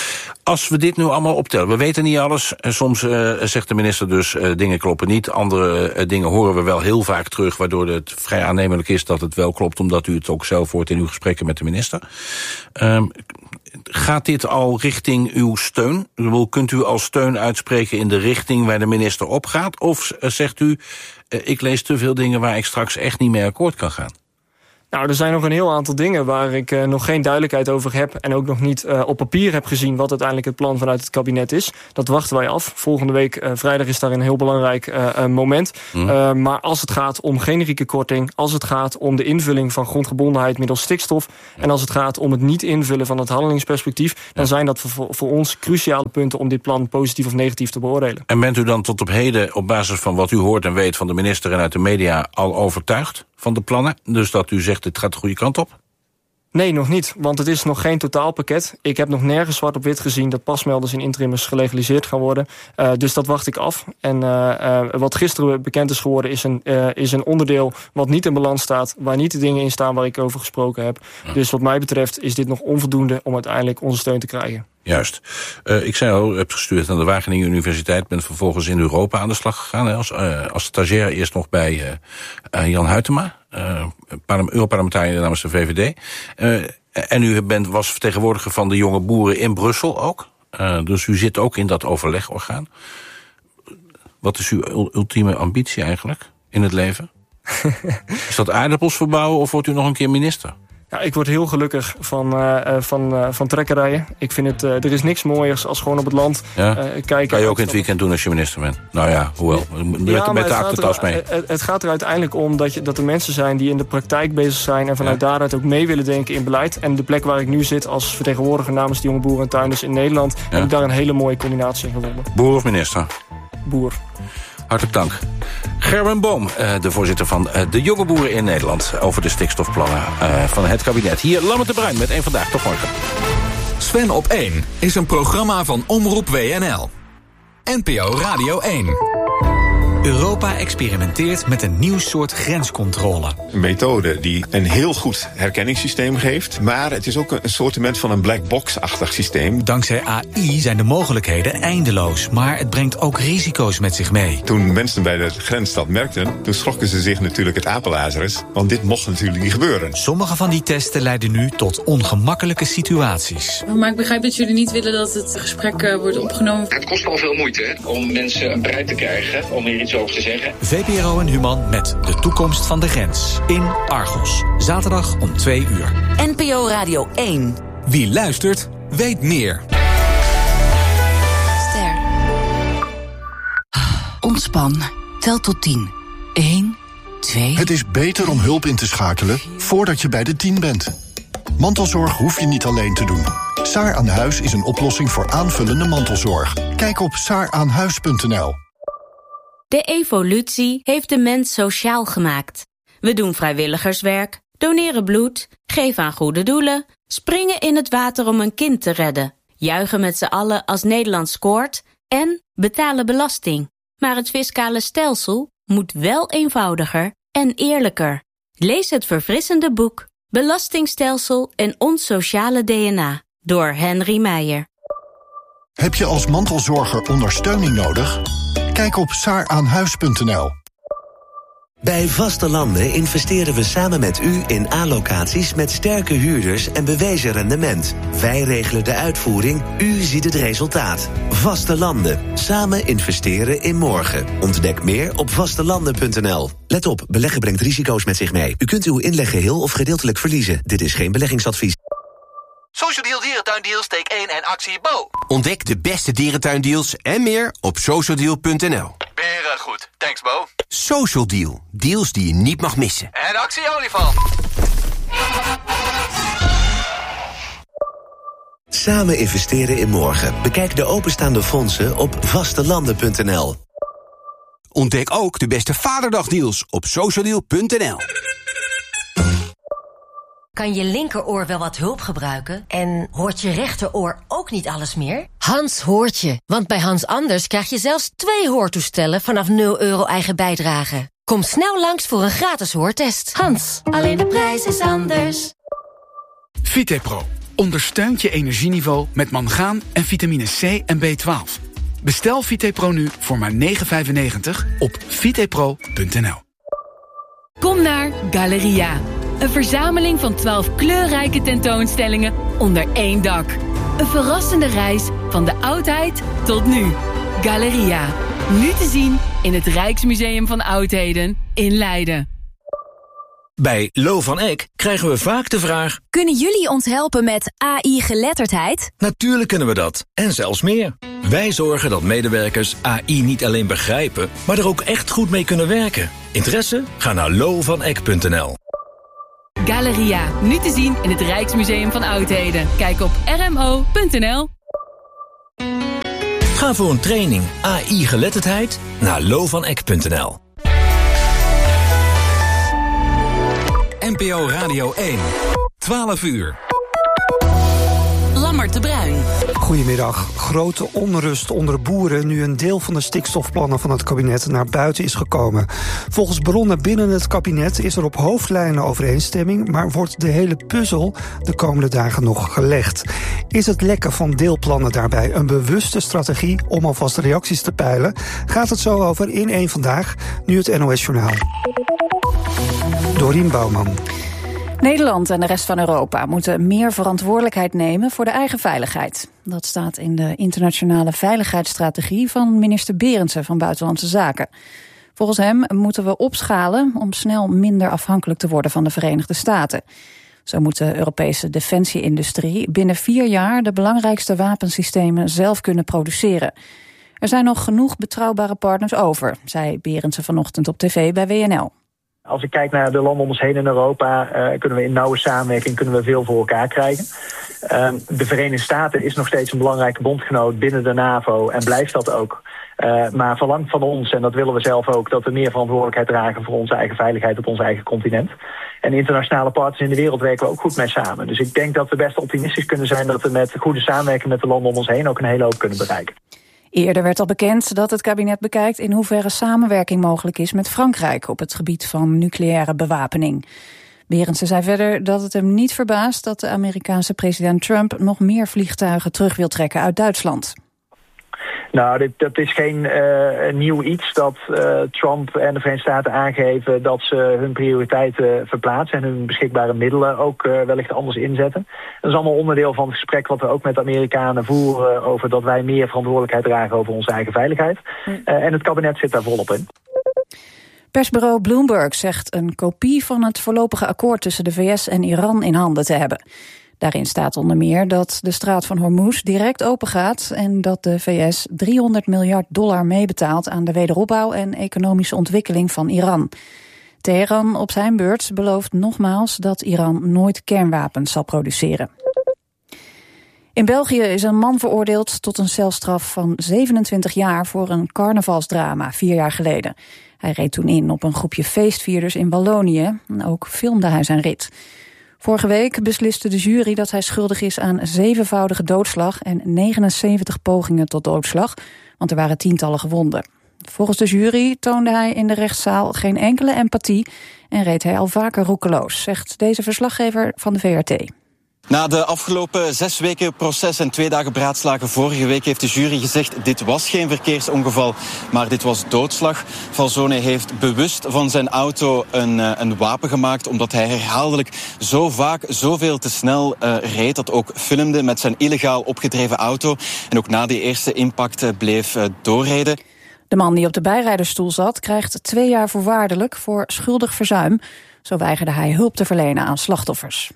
Als we dit nu allemaal optellen, we weten niet alles. Soms uh, zegt de minister dus, uh, dingen kloppen niet. Andere uh, dingen horen we wel heel vaak terug, waardoor het vrij aannemelijk is dat het wel klopt, omdat u het ook zelf hoort in uw gesprekken met de minister. Um, gaat dit al richting uw steun? Kunt u al steun uitspreken in de richting waar de minister op gaat? Of uh, zegt u, uh, ik lees te veel dingen waar ik straks echt niet mee akkoord kan gaan? Nou, er zijn nog een heel aantal dingen waar ik uh, nog geen duidelijkheid over heb en ook nog niet uh, op papier heb gezien wat uiteindelijk het plan vanuit het kabinet is. Dat wachten wij af. Volgende week uh, vrijdag is daar een heel belangrijk uh, uh, moment. Mm. Uh, maar als het gaat om generieke korting, als het gaat om de invulling van grondgebondenheid middels stikstof en als het gaat om het niet invullen van het handelingsperspectief, dan zijn dat voor, voor ons cruciale punten om dit plan positief of negatief te beoordelen. En bent u dan tot op heden op basis van wat u hoort en weet van de minister en uit de media al overtuigd van de plannen? Dus dat u zegt, dit gaat de goede kant op? Nee, nog niet, want het is nog geen totaalpakket. Ik heb nog nergens zwart op wit gezien dat pasmelders en interimmers gelegaliseerd gaan worden. Uh, dus dat wacht ik af. En uh, uh, wat gisteren bekend is geworden is een, uh, is een onderdeel wat niet in balans staat, waar niet de dingen in staan waar ik over gesproken heb. Dus wat mij betreft is dit nog onvoldoende om uiteindelijk onze steun te krijgen. Juist. Uh, ik zei al, u hebt gestudeerd aan de Wageningen Universiteit, bent vervolgens in Europa aan de slag gegaan. Hè, als, uh, als stagiair eerst nog bij uh, uh, Jan Huytema, uh, Europarlementariër namens de V V D. Uh, en u bent, was vertegenwoordiger van de jonge boeren in Brussel ook. Uh, dus u zit ook in dat overlegorgaan. Wat is uw ultieme ambitie eigenlijk in het leven? Is dat aardappels verbouwen of wordt u nog een keer minister? Ja, ik word heel gelukkig van, uh, van, uh, van trekkerijen. Ik vind het, uh, er is niks mooiers als gewoon op het land ja? uh, kijken. Kan je ook in het weekend doen als je minister bent? Nou ja, hoewel. Met, ja, met de aktentas mee. Het, het gaat er uiteindelijk om dat, je, dat er mensen zijn die in de praktijk bezig zijn en vanuit ja. daaruit ook mee willen denken in beleid. En de plek waar ik nu zit als vertegenwoordiger namens de jonge boeren en tuinders in Nederland, ja. heb ik daar een hele mooie combinatie in gevonden. Boer of minister? Boer. Hartelijk dank. Gerben Boom, de voorzitter van de jonge boeren in Nederland, over de stikstofplannen van het kabinet. Hier Lammert de Bruin met één Vandaag. Tot morgen. Sven op één is een programma van Omroep W N L. N P O Radio één. Europa experimenteert met een nieuw soort grenscontrole. Een methode die een heel goed herkenningssysteem geeft, maar het is ook een soortement van een black box-achtig systeem. Dankzij A I zijn de mogelijkheden eindeloos, maar het brengt ook risico's met zich mee. Toen mensen bij de grens dat merkten, toen schrokken ze zich natuurlijk het apenlazerus, want dit mocht natuurlijk niet gebeuren. Sommige van die testen leiden nu tot ongemakkelijke situaties. Maar ik begrijp dat jullie niet willen dat het gesprek uh, wordt opgenomen. Het kost al veel moeite hè, om mensen bereid te krijgen om hier iets over te zeggen. V P R O en Human met De Toekomst van de Grens in Argos. Zaterdag om twee uur. N P O Radio één. Wie luistert, weet meer. Ster. Ontspan. Tel tot tien. Eén, twee... Het is beter om hulp in te schakelen voordat je bij de tien bent. Mantelzorg hoef je niet alleen te doen. Saar aan Huis is een oplossing voor aanvullende mantelzorg. Kijk op saar aan huis punt n l. De evolutie heeft de mens sociaal gemaakt. We doen vrijwilligerswerk, doneren bloed, geven aan goede doelen, springen in het water om een kind te redden, juichen met z'n allen als Nederland scoort en betalen belasting. Maar het fiscale stelsel moet wel eenvoudiger en eerlijker. Lees het verfrissende boek Belastingstelsel en ons sociale D N A door Henry Meijer. Heb je als mantelzorger ondersteuning nodig? Kijk op saar aan huis punt n l. Bij Vaste Landen investeren we samen met u in A-locaties met sterke huurders en bewezen rendement. Wij regelen de uitvoering, u ziet het resultaat. Vaste Landen. Samen investeren in morgen. Ontdek meer op vastelanden punt n l. Let op, beleggen brengt risico's met zich mee. U kunt uw inleg geheel of gedeeltelijk verliezen. Dit is geen beleggingsadvies. Social Deal Dierentuindeals, steek één en actie Bo. Ontdek de beste dierentuindeals en meer op social deal punt n l. Beren goed, thanks Bo. Social Deal, deals die je niet mag missen. En actie Olifant. Samen investeren in morgen. Bekijk de openstaande fondsen op vastelanden punt n l. Ontdek ook de beste Vaderdagdeals op social deal punt n l. Kan je linkeroor wel wat hulp gebruiken? En hoort je rechteroor ook niet alles meer? Hans hoort je, want bij Hans Anders krijg je zelfs twee hoortoestellen vanaf nul euro eigen bijdrage. Kom snel langs voor een gratis hoortest. Hans, alleen de prijs is anders. Vitepro, ondersteunt je energieniveau met mangaan en vitamine C en B twaalf. Bestel Vitepro nu voor maar negen vijfennegentig op vitepro punt n l. Kom naar Galeria. Een verzameling van twaalf kleurrijke tentoonstellingen onder één dak. Een verrassende reis van de oudheid tot nu. Galeria. Nu te zien in het Rijksmuseum van Oudheden in Leiden. Bij Lo van Eck krijgen we vaak de vraag: kunnen jullie ons helpen met A I-geletterdheid? Natuurlijk kunnen we dat, en zelfs meer. Wij zorgen dat medewerkers A I niet alleen begrijpen, maar er ook echt goed mee kunnen werken. Interesse? Ga naar lo van eck punt n l. Galeria, nu te zien in het Rijksmuseum van Oudheden. Kijk op r m o punt n l. Ga voor een training A I-geletterdheid naar lo van eck punt n l. N P O Radio één, twaalf uur. Lammert de Bruin. Goedemiddag. Grote onrust onder de boeren nu een deel van de stikstofplannen van het kabinet naar buiten is gekomen. Volgens bronnen binnen het kabinet is er op hoofdlijnen overeenstemming, maar wordt de hele puzzel de komende dagen nog gelegd. Is het lekken van deelplannen daarbij een bewuste strategie om alvast reacties te peilen? Gaat het zo over in één Vandaag, nu het N O S Journaal. Dorien Bouwman. Nederland en de rest van Europa moeten meer verantwoordelijkheid nemen voor de eigen veiligheid. Dat staat in de internationale veiligheidsstrategie van minister Berendsen van Buitenlandse Zaken. Volgens hem moeten we opschalen om snel minder afhankelijk te worden van de Verenigde Staten. Zo moet de Europese defensieindustrie binnen vier jaar de belangrijkste wapensystemen zelf kunnen produceren. Er zijn nog genoeg betrouwbare partners over, zei Berendsen vanochtend op tv bij W N L. Als ik kijk naar de landen om ons heen in Europa, uh, kunnen we in nauwe samenwerking kunnen we veel voor elkaar krijgen. Uh, de Verenigde Staten is nog steeds een belangrijke bondgenoot binnen de NAVO en blijft dat ook. Uh, maar verlangt van ons, en dat willen we zelf ook, dat we meer verantwoordelijkheid dragen voor onze eigen veiligheid op ons eigen continent. En internationale partners in de wereld werken we ook goed mee samen. Dus ik denk dat we best optimistisch kunnen zijn dat we met goede samenwerking met de landen om ons heen ook een hele hoop kunnen bereiken. Eerder werd al bekend dat het kabinet bekijkt in hoeverre samenwerking mogelijk is met Frankrijk op het gebied van nucleaire bewapening. Berendsen zei verder dat het hem niet verbaast dat de Amerikaanse president Trump nog meer vliegtuigen terug wil trekken uit Duitsland. Nou, dit, dat is geen uh, nieuw iets dat uh, Trump en de Verenigde Staten aangeven dat ze hun prioriteiten verplaatsen en hun beschikbare middelen ook uh, wellicht anders inzetten. Dat is allemaal onderdeel van het gesprek wat we ook met de Amerikanen voeren over dat wij meer verantwoordelijkheid dragen over onze eigen veiligheid. Uh, en het kabinet zit daar volop in. Persbureau Bloomberg zegt een kopie van het voorlopige akkoord tussen de V S en Iran in handen te hebben. Daarin staat onder meer dat de straat van Hormuz direct opengaat en dat de V S driehonderd miljard dollar meebetaalt aan de wederopbouw en economische ontwikkeling van Iran. Teheran op zijn beurt belooft nogmaals dat Iran nooit kernwapens zal produceren. In België is een man veroordeeld tot een celstraf van zevenentwintig jaar voor een carnavalsdrama vier jaar geleden. Hij reed toen in op een groepje feestvierders in Wallonië en ook filmde hij zijn rit. Vorige week besliste de jury dat hij schuldig is aan zevenvoudige doodslag en negenenzeventig pogingen tot doodslag, want er waren tientallen gewonden. Volgens de jury toonde hij in de rechtszaal geen enkele empathie en reed hij al vaker roekeloos, zegt deze verslaggever van de V R T. Na de afgelopen zes weken proces en twee dagen beraadslagen vorige week heeft de jury gezegd dit was geen verkeersongeval, maar dit was doodslag. Falzone heeft bewust van zijn auto een, een wapen gemaakt omdat hij herhaaldelijk zo vaak zoveel te snel uh, reed, dat ook filmde met zijn illegaal opgedreven auto en ook na die eerste impact uh, bleef uh, doorrijden. De man die op de bijrijdersstoel zat krijgt twee jaar voorwaardelijk voor schuldig verzuim. Zo weigerde hij hulp te verlenen aan slachtoffers.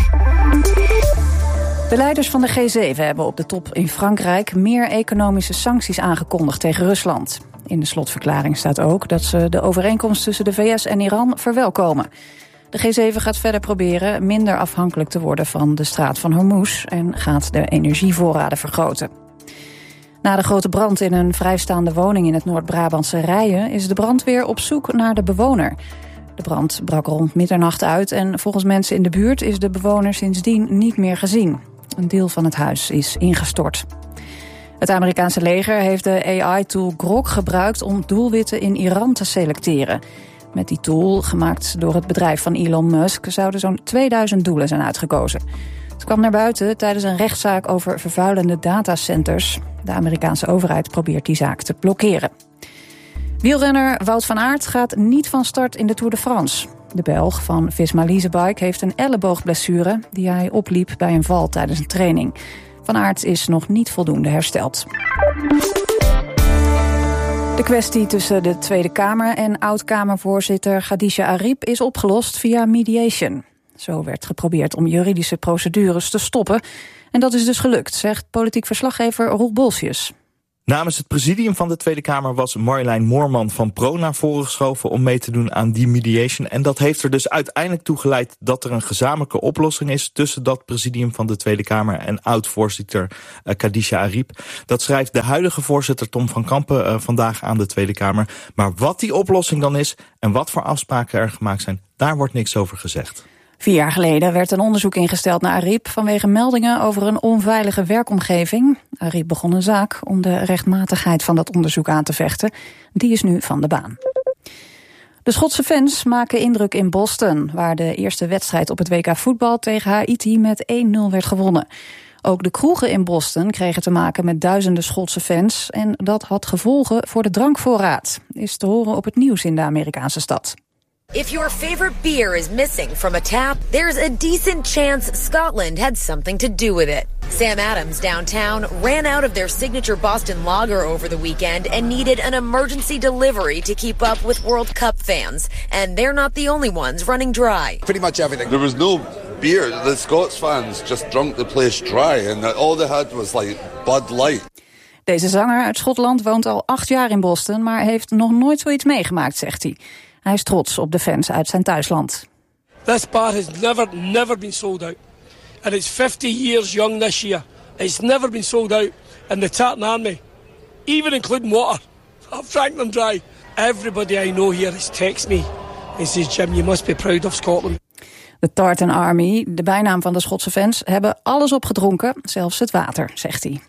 De leiders van de G zeven hebben op de top in Frankrijk meer economische sancties aangekondigd tegen Rusland. In de slotverklaring staat ook dat ze de overeenkomst tussen de V S en Iran verwelkomen. De G zeven gaat verder proberen minder afhankelijk te worden van de straat van Hormuz en gaat de energievoorraden vergroten. Na de grote brand in een vrijstaande woning in het Noord-Brabantse Rijen is de brandweer op zoek naar de bewoner. De brand brak rond middernacht uit en volgens mensen in de buurt is de bewoner sindsdien niet meer gezien. Een deel van het huis is ingestort. Het Amerikaanse leger heeft de A I-tool Grok gebruikt om doelwitten in Iran te selecteren. Met die tool, gemaakt door het bedrijf van Elon Musk, zouden zo'n tweeduizend doelen zijn uitgekozen. Het kwam naar buiten tijdens een rechtszaak over vervuilende datacenters. De Amerikaanse overheid probeert die zaak te blokkeren. Wielrenner Wout van Aert gaat niet van start in de Tour de France. De Belg van Visma Leasebike heeft een elleboogblessure die hij opliep bij een val tijdens een training. Van Aert is nog niet voldoende hersteld. De kwestie tussen de Tweede Kamer en oud-Kamervoorzitter Khadija Arib is opgelost via mediation. Zo werd geprobeerd om juridische procedures te stoppen. En dat is dus gelukt, zegt politiek verslaggever Roel Bolsius. Namens het presidium van de Tweede Kamer was Marjolein Moorman van Pro naar voren geschoven om mee te doen aan die mediation. En dat heeft er dus uiteindelijk toe geleid dat er een gezamenlijke oplossing is tussen dat presidium van de Tweede Kamer en oud-voorzitter uh, Khadija Arib. Dat schrijft de huidige voorzitter Tom van Kampen uh, vandaag aan de Tweede Kamer. Maar wat die oplossing dan is en wat voor afspraken er gemaakt zijn, daar wordt niks over gezegd. Vier jaar geleden werd een onderzoek ingesteld naar Arib vanwege meldingen over een onveilige werkomgeving. Arib begon een zaak om de rechtmatigheid van dat onderzoek aan te vechten. Die is nu van de baan. De Schotse fans maken indruk in Boston, waar de eerste wedstrijd op het W K voetbal tegen Haiti met één nul werd gewonnen. Ook de kroegen in Boston kregen te maken met duizenden Schotse fans en dat had gevolgen voor de drankvoorraad. Is te horen op het nieuws in de Amerikaanse stad. If your favorite beer is missing from a tap, there's a decent chance Scotland had something to do with it. Sam Adams downtown ran out of their signature Boston Lager over the weekend and needed an emergency delivery to keep up with World Cup fans. And they're not the only ones running dry. Pretty much everything. There was no beer. The Scots fans just drunk the place dry and all they had was like Bud Light. Deze zanger uit Schotland woont al acht jaar in Boston, maar heeft nog nooit zoiets meegemaakt, zegt hij. Hij is trots op de fans uit zijn thuisland. This bar has never, never been sold out. And it's fifty years young this year. It's never been sold out. And the Tartan Army, even including water, I've drank them dry. Everybody I know here has texted me and says, Jim, you must be proud of Scotland. De Tartan Army, de bijnaam van de Schotse fans, hebben alles opgedronken, zelfs het water, zegt hij.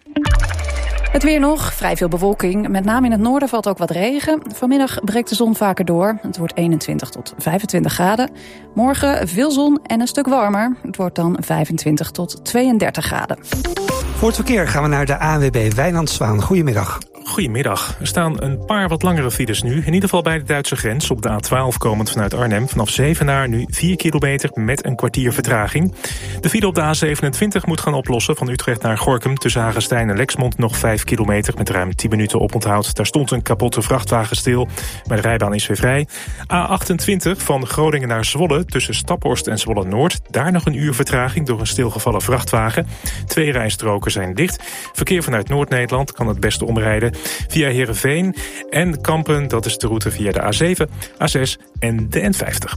Het weer nog, vrij veel bewolking. Met name in het noorden valt ook wat regen. Vanmiddag breekt de zon vaker door. Het wordt eenentwintig tot vijfentwintig graden. Morgen veel zon en een stuk warmer. Het wordt dan vijfentwintig tot tweeëndertig graden. Voor het verkeer gaan we naar de A N W B. Wijnand Zwaan, goedemiddag. Goedemiddag. Er staan een paar wat langere files nu. In ieder geval bij de Duitse grens op de A twaalf komend vanuit Arnhem. Vanaf Zevenaar nu vier kilometer met een kwartier vertraging. De file op de A zevenentwintig moet gaan oplossen van Utrecht naar Gorinchem. Tussen Hagestein en Lexmond nog vijf kilometer met ruim tien minuten oponthoud. Daar stond een kapotte vrachtwagen stil, maar de rijbaan is weer vrij. A achtentwintig van Groningen naar Zwolle tussen Staphorst en Zwolle-Noord. Daar nog een uur vertraging door een stilgevallen vrachtwagen. Twee rijstroken zijn dicht. Verkeer vanuit Noord-Nederland kan het beste omrijden via Heerenveen en Kampen. Dat is de route via de A zeven, A zes en de N vijftig.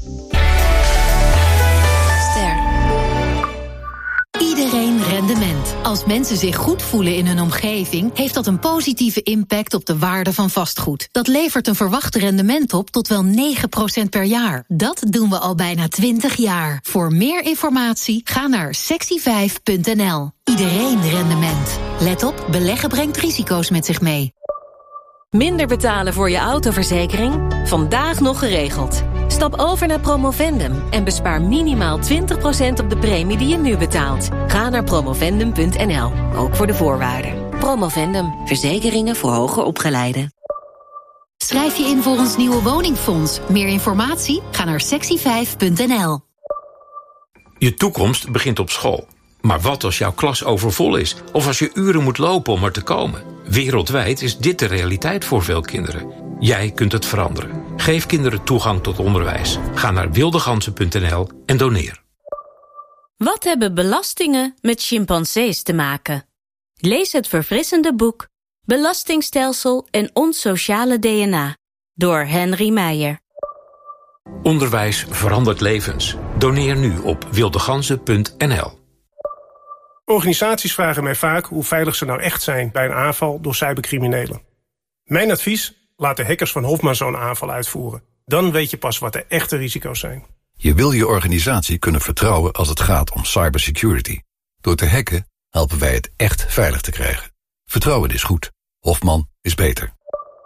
Iedereen rendement. Als mensen zich goed voelen in hun omgeving, heeft dat een positieve impact op de waarde van vastgoed. Dat levert een verwacht rendement op tot wel negen procent per jaar. Dat doen we al bijna twintig jaar. Voor meer informatie ga naar sexy vijf punt n l. Iedereen rendement. Let op, beleggen brengt risico's met zich mee. Minder betalen voor je autoverzekering? Vandaag nog geregeld. Stap over naar Promovendum en bespaar minimaal twintig procent op de premie die je nu betaalt. Ga naar promovendum punt n l, ook voor de voorwaarden. Promovendum, verzekeringen voor hoger opgeleiden. Schrijf je in voor ons nieuwe woningfonds. Meer informatie? Ga naar sexy vijf punt n l. Je toekomst begint op school. Maar wat als jouw klas overvol is? Of als je uren moet lopen om er te komen? Wereldwijd is dit de realiteit voor veel kinderen. Jij kunt het veranderen. Geef kinderen toegang tot onderwijs. Ga naar wildegansen punt n l en doneer. Wat hebben belastingen met chimpansees te maken? Lees het verfrissende boek Belastingstelsel en ons sociale D N A door Henry Meijer. Onderwijs verandert levens. Doneer nu op wildegansen punt n l. Organisaties vragen mij vaak hoe veilig ze nou echt zijn bij een aanval door cybercriminelen. Mijn advies? Laat de hackers van Hofman zo'n aanval uitvoeren. Dan weet je pas wat de echte risico's zijn. Je wil je organisatie kunnen vertrouwen als het gaat om cybersecurity. Door te hacken helpen wij het echt veilig te krijgen. Vertrouwen is goed. Hofman is beter.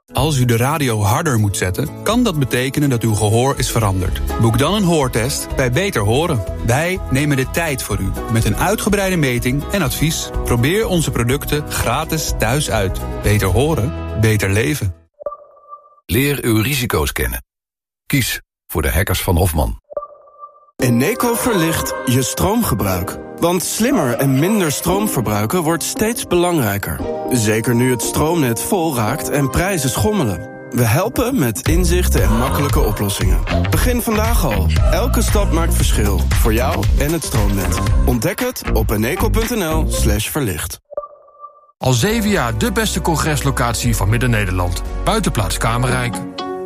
Als u de radio harder moet zetten, kan dat betekenen dat uw gehoor is veranderd. Boek dan een hoortest bij Beter Horen. Wij nemen de tijd voor u, met een uitgebreide meting en advies. Probeer onze producten gratis thuis uit. Beter horen, beter leven. Leer uw risico's kennen. Kies voor de hackers van Hofman. Eneco verlicht je stroomgebruik. Want slimmer en minder stroom verbruiken wordt steeds belangrijker. Zeker nu het stroomnet vol raakt en prijzen schommelen. We helpen met inzichten en makkelijke oplossingen. Begin vandaag al. Elke stap maakt verschil. Voor jou en het stroomnet. Ontdek het op eneco.nl slash verlicht. Al zeven jaar de beste congreslocatie van Midden-Nederland. Buitenplaats Kamerrijk.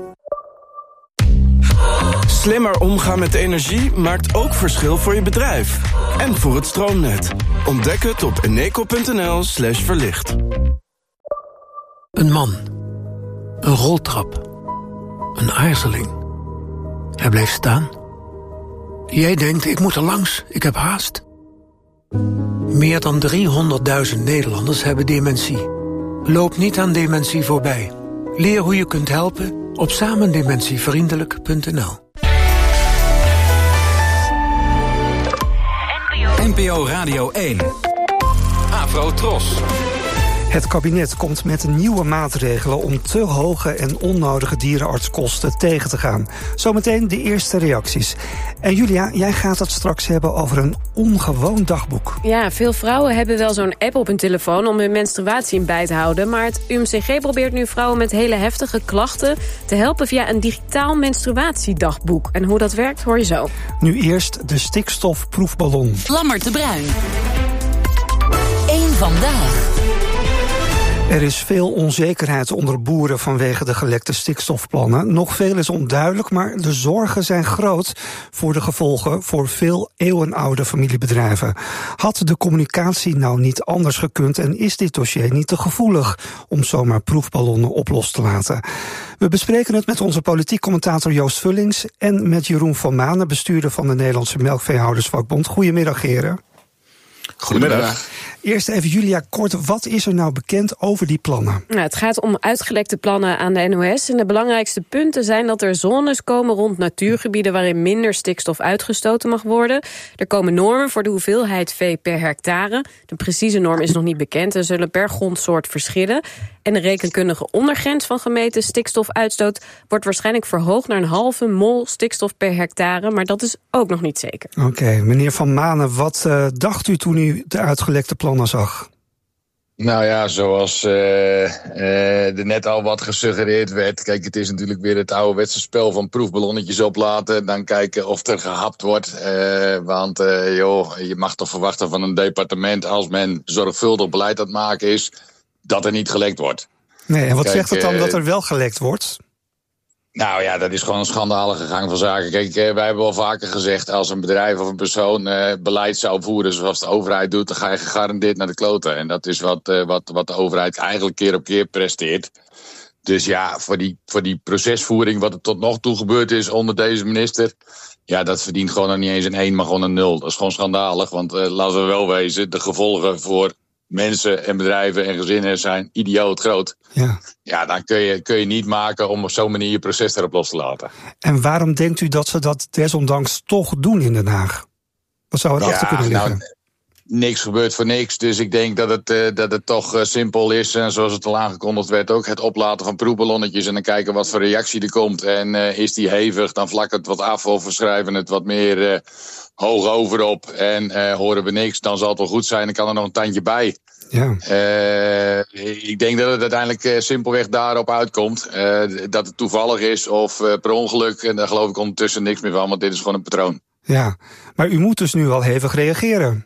Slimmer omgaan met energie maakt ook verschil voor je bedrijf. En voor het stroomnet. Ontdek het op eneco.nl slash verlicht. Een man. Een roltrap. Een aarzeling. Hij bleef staan. Jij denkt, ik moet er langs, ik heb haast. Meer dan driehonderdduizend Nederlanders hebben dementie. Loop niet aan dementie voorbij. Leer hoe je kunt helpen op samendementievriendelijk punt n l. N P O Radio één. Afro Tros. Het kabinet komt met nieuwe maatregelen om te hoge en onnodige dierenartskosten tegen te gaan. Zometeen de eerste reacties. En Julia, jij gaat het straks hebben over een ongewoon dagboek. Ja, veel vrouwen hebben wel zo'n app op hun telefoon om hun menstruatie in bij te houden. Maar het U M C G probeert nu vrouwen met hele heftige klachten te helpen via een digitaal menstruatiedagboek. En hoe dat werkt hoor je zo. Nu eerst de stikstofproefballon. Lammert de Bruin. Eén vandaag. Er is veel onzekerheid onder boeren vanwege de gelekte stikstofplannen. Nog veel is onduidelijk, maar de zorgen zijn groot voor de gevolgen voor veel eeuwenoude familiebedrijven. Had de communicatie nou niet anders gekund en is dit dossier niet te gevoelig om zomaar proefballonnen op los te laten? We bespreken het met onze politiek commentator Joost Vullings en met Jeroen van Manen, bestuurder van de Nederlandse Melkveehoudersvakbond. Goedemiddag, heren. Goedemiddag. Eerst even, Julia, kort, wat is er nou bekend over die plannen? Nou, het gaat om uitgelekte plannen aan de N O S. En de belangrijkste punten zijn dat er zones komen rond natuurgebieden waarin minder stikstof uitgestoten mag worden. Er komen normen voor de hoeveelheid vee per hectare. De precieze norm is nog niet bekend en zullen per grondsoort verschillen. En de rekenkundige ondergrens van gemeten stikstofuitstoot wordt waarschijnlijk verhoogd naar een halve mol stikstof per hectare. Maar dat is ook nog niet zeker. Oké, okay, meneer Van Manen, wat uh, dacht u toen u de uitgelekte plannen zag? Nou ja, zoals uh, uh, er net al wat gesuggereerd werd. Kijk, het is natuurlijk weer het ouderwetse spel van proefballonnetjes oplaten. Dan kijken of er gehapt wordt. Uh, want uh, joh, je mag toch verwachten van een departement, als men zorgvuldig beleid aan het maken is, dat er niet gelekt wordt. Nee, en wat Kijk, zegt het dan uh, dat er wel gelekt wordt? Nou ja, dat is gewoon een schandalige gang van zaken. Kijk, uh, wij hebben al vaker gezegd, als een bedrijf of een persoon uh, beleid zou voeren zoals de overheid doet, dan ga je gegarandeerd naar de kloten. En dat is wat, uh, wat, wat de overheid eigenlijk keer op keer presteert. Dus ja, voor die, voor die procesvoering, wat er tot nog toe gebeurd is onder deze minister, ja, dat verdient gewoon nog niet eens een één, maar gewoon een nul. Dat is gewoon schandalig, want uh, laten we wel wezen, de gevolgen voor mensen en bedrijven en gezinnen zijn idioot groot. Ja, ja dan kun je, kun je niet maken om op zo'n manier je proces erop los te laten. En waarom denkt u dat ze dat desondanks toch doen in Den Haag? Wat zou erachter ja, kunnen liggen? Nou, niks gebeurt voor niks, dus ik denk dat het, uh, dat het toch uh, simpel is. En zoals het al aangekondigd werd ook, het oplaten van proefballonnetjes en dan kijken wat voor reactie er komt. En uh, is die hevig, dan vlak het wat af of we schrijven het wat meer uh, hoog over op. En uh, horen we niks, dan zal het wel goed zijn. Dan kan er nog een tandje bij. Ja. Uh, ik denk dat het uiteindelijk uh, simpelweg daarop uitkomt. Uh, dat het toevallig is of uh, per ongeluk. En daar geloof ik ondertussen niks meer van, want dit is gewoon een patroon. Ja, maar u moet dus nu wel hevig reageren.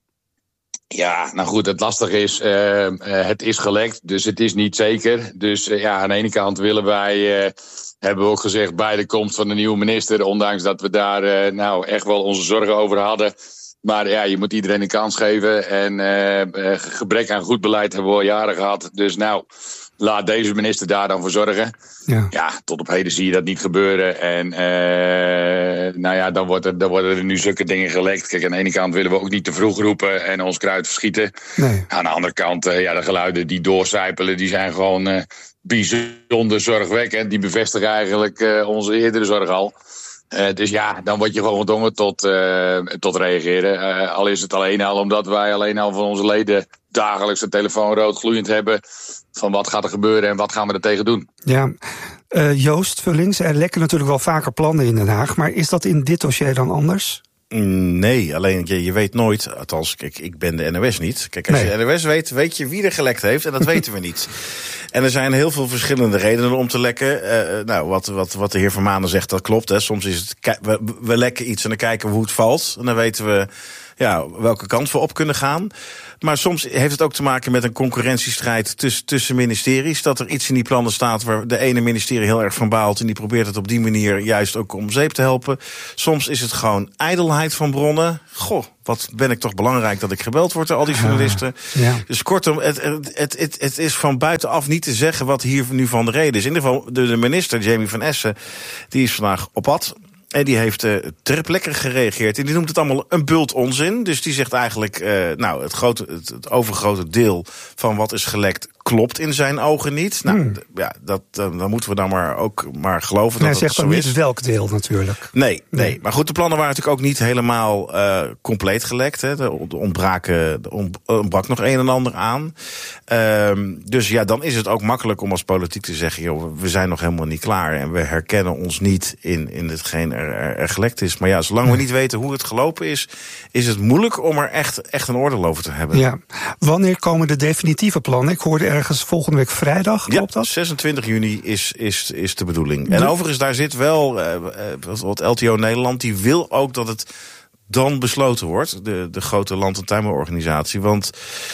Ja, nou goed, het lastige is, uh, uh, het is gelekt, dus het is niet zeker. Dus uh, ja, aan de ene kant willen wij, uh, hebben we ook gezegd, bij de komst van de nieuwe minister, ondanks dat we daar uh, nou echt wel onze zorgen over hadden, Maar ja, je moet iedereen een kans geven. En uh, gebrek aan goed beleid hebben we al jaren gehad. Dus nou, laat deze minister daar dan voor zorgen. Ja, ja tot op heden zie je dat niet gebeuren. En uh, nou ja, dan, wordt er, dan worden er nu zulke dingen gelekt. Kijk, aan de ene kant willen we ook niet te vroeg roepen en ons kruid verschieten. Nee. Aan de andere kant, uh, ja, de geluiden die doorcijpelen, die zijn gewoon uh, bijzonder zorgwekkend. Die bevestigen eigenlijk uh, onze eerdere zorg al. Uh, dus ja, dan word je gewoon gedwongen tot, uh, tot reageren. Uh, al is het alleen al omdat wij alleen al van onze leden dagelijks de telefoon rood gloeiend hebben van wat gaat er gebeuren en wat gaan we er tegen doen. Ja, uh, Joost Vullings, er lekken natuurlijk wel vaker plannen in Den Haag, maar is dat in dit dossier dan anders? Nee, alleen je, je weet nooit, althans, kijk, ik ben de N O S niet. Kijk, als nee. je de N O S weet, weet je wie er gelekt heeft en dat weten we niet. En er zijn heel veel verschillende redenen om te lekken. Uh, nou, wat, wat, wat de heer Van Manen zegt, dat klopt. Hè. Soms is het, we, we lekken iets en dan kijken we hoe het valt. En dan weten we ja, welke kant we op kunnen gaan. Maar soms heeft het ook te maken met een concurrentiestrijd tuss, tussen ministeries. Dat er iets in die plannen staat waar de ene ministerie heel erg van baalt en die probeert het op die manier juist ook om zeep te helpen. Soms is het gewoon ijdelheid van bronnen. Goh, wat ben ik toch belangrijk dat ik gebeld word door al die journalisten. Uh, ja. Dus kortom, het, het, het, het is van buitenaf niet te zeggen wat hier nu van de reden is. In ieder geval, de, de minister, Jamie van Essen, die is vandaag op pad. En die heeft uh, ter plekke gereageerd. En die noemt het allemaal een bult onzin. Dus die zegt eigenlijk, uh, nou, het, grote, het, het overgrote deel van wat is gelekt klopt in zijn ogen niet. Nou, hmm. d- ja, dat, uh, dan moeten we dan maar ook maar geloven dat het zo is. Hij zegt dan niet welk deel natuurlijk. Nee, nee, nee. Maar goed, de plannen waren natuurlijk ook niet helemaal uh, compleet gelekt. Hè. Er ontbraken, er ontbrak nog een en ander aan. Um, dus ja, dan is het ook makkelijk om als politiek te zeggen, joh, we zijn nog helemaal niet klaar. En we herkennen ons niet in, in hetgeen er, er, er gelekt is. Maar ja, zolang we niet weten hoe het gelopen is, is het moeilijk om er echt, echt een oordeel over te hebben. Ja. Wat komen de definitieve plannen? Ik hoorde ergens volgende week vrijdag, klopt ja, dat? zesentwintig juni is, is, is de bedoeling. En overigens, daar zit wel, uh, wat L T O Nederland, die wil ook dat het dan besloten wordt, de, de grote land- en tuinbouworganisatie. Want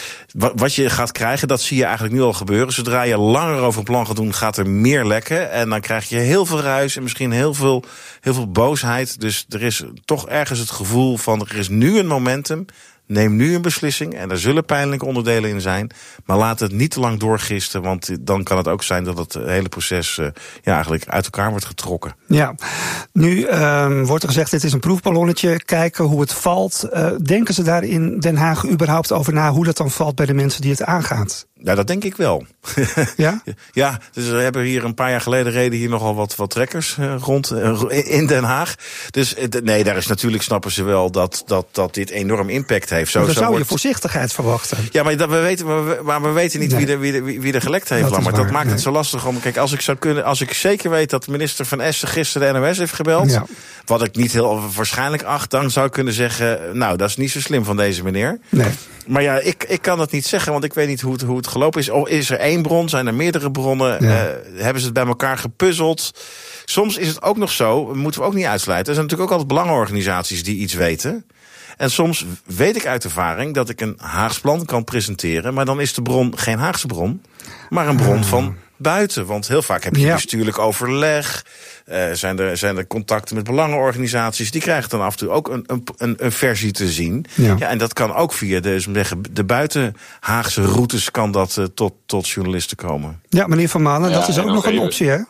wat je gaat krijgen, dat zie je eigenlijk nu al gebeuren. Zodra je langer over een plan gaat doen, gaat er meer lekken. En dan krijg je heel veel ruis en misschien heel veel, heel veel boosheid. Dus er is toch ergens het gevoel van, er is nu een momentum. Neem nu een beslissing en er zullen pijnlijke onderdelen in zijn. Maar laat het niet te lang doorgisten, want dan kan het ook zijn dat het hele proces uh, ja, eigenlijk uit elkaar wordt getrokken. Ja, nu uh, wordt er gezegd, dit is een proefballonnetje, kijken hoe het valt. Uh, denken ze daar in Den Haag überhaupt over na hoe dat dan valt bij de mensen die het aangaat? Ja, dat denk ik wel. Ja? Ja, dus we hebben hier een paar jaar geleden reden hier nogal wat, wat trekkers uh, rond uh, in Den Haag. Dus uh, nee, daar is natuurlijk, snappen ze wel dat, dat, dat dit enorm impact heeft. Zo, dan zo zou wordt... je voorzichtigheid verwachten. Ja, maar dat, we weten, maar, we, maar we weten niet nee. wie, er, wie, er, wie er gelekt heeft. Dat, maar dat maakt nee. het zo lastig om. Kijk, als ik zou kunnen, als ik zeker weet dat minister Van Essen gisteren de N O S heeft gebeld, ja. wat ik niet heel waarschijnlijk acht, dan zou ik kunnen zeggen, nou, dat is niet zo slim van deze meneer. Nee. Maar ja, ik, ik kan dat niet zeggen, want ik weet niet hoe het, hoe het gelopen is. Oh, is er één bron? Zijn er meerdere bronnen? Ja. Uh, hebben ze het bij elkaar gepuzzeld? Soms is het ook nog zo, moeten we ook niet uitsluiten. Er zijn natuurlijk ook altijd belangenorganisaties die iets weten. En soms weet ik uit ervaring dat ik een Haags plan kan presenteren, maar dan is de bron geen Haagse bron, maar een bron van buiten. Want heel vaak heb je ja. bestuurlijk overleg, uh, zijn, er, zijn er contacten met belangenorganisaties, die krijgen dan af en toe ook een, een, een versie te zien. Ja. Ja, en dat kan ook via de, de buiten Haagse routes kan dat uh, tot, tot journalisten komen. Ja, meneer Van Manen, ja, dat is ook nog, nog een optie, hè?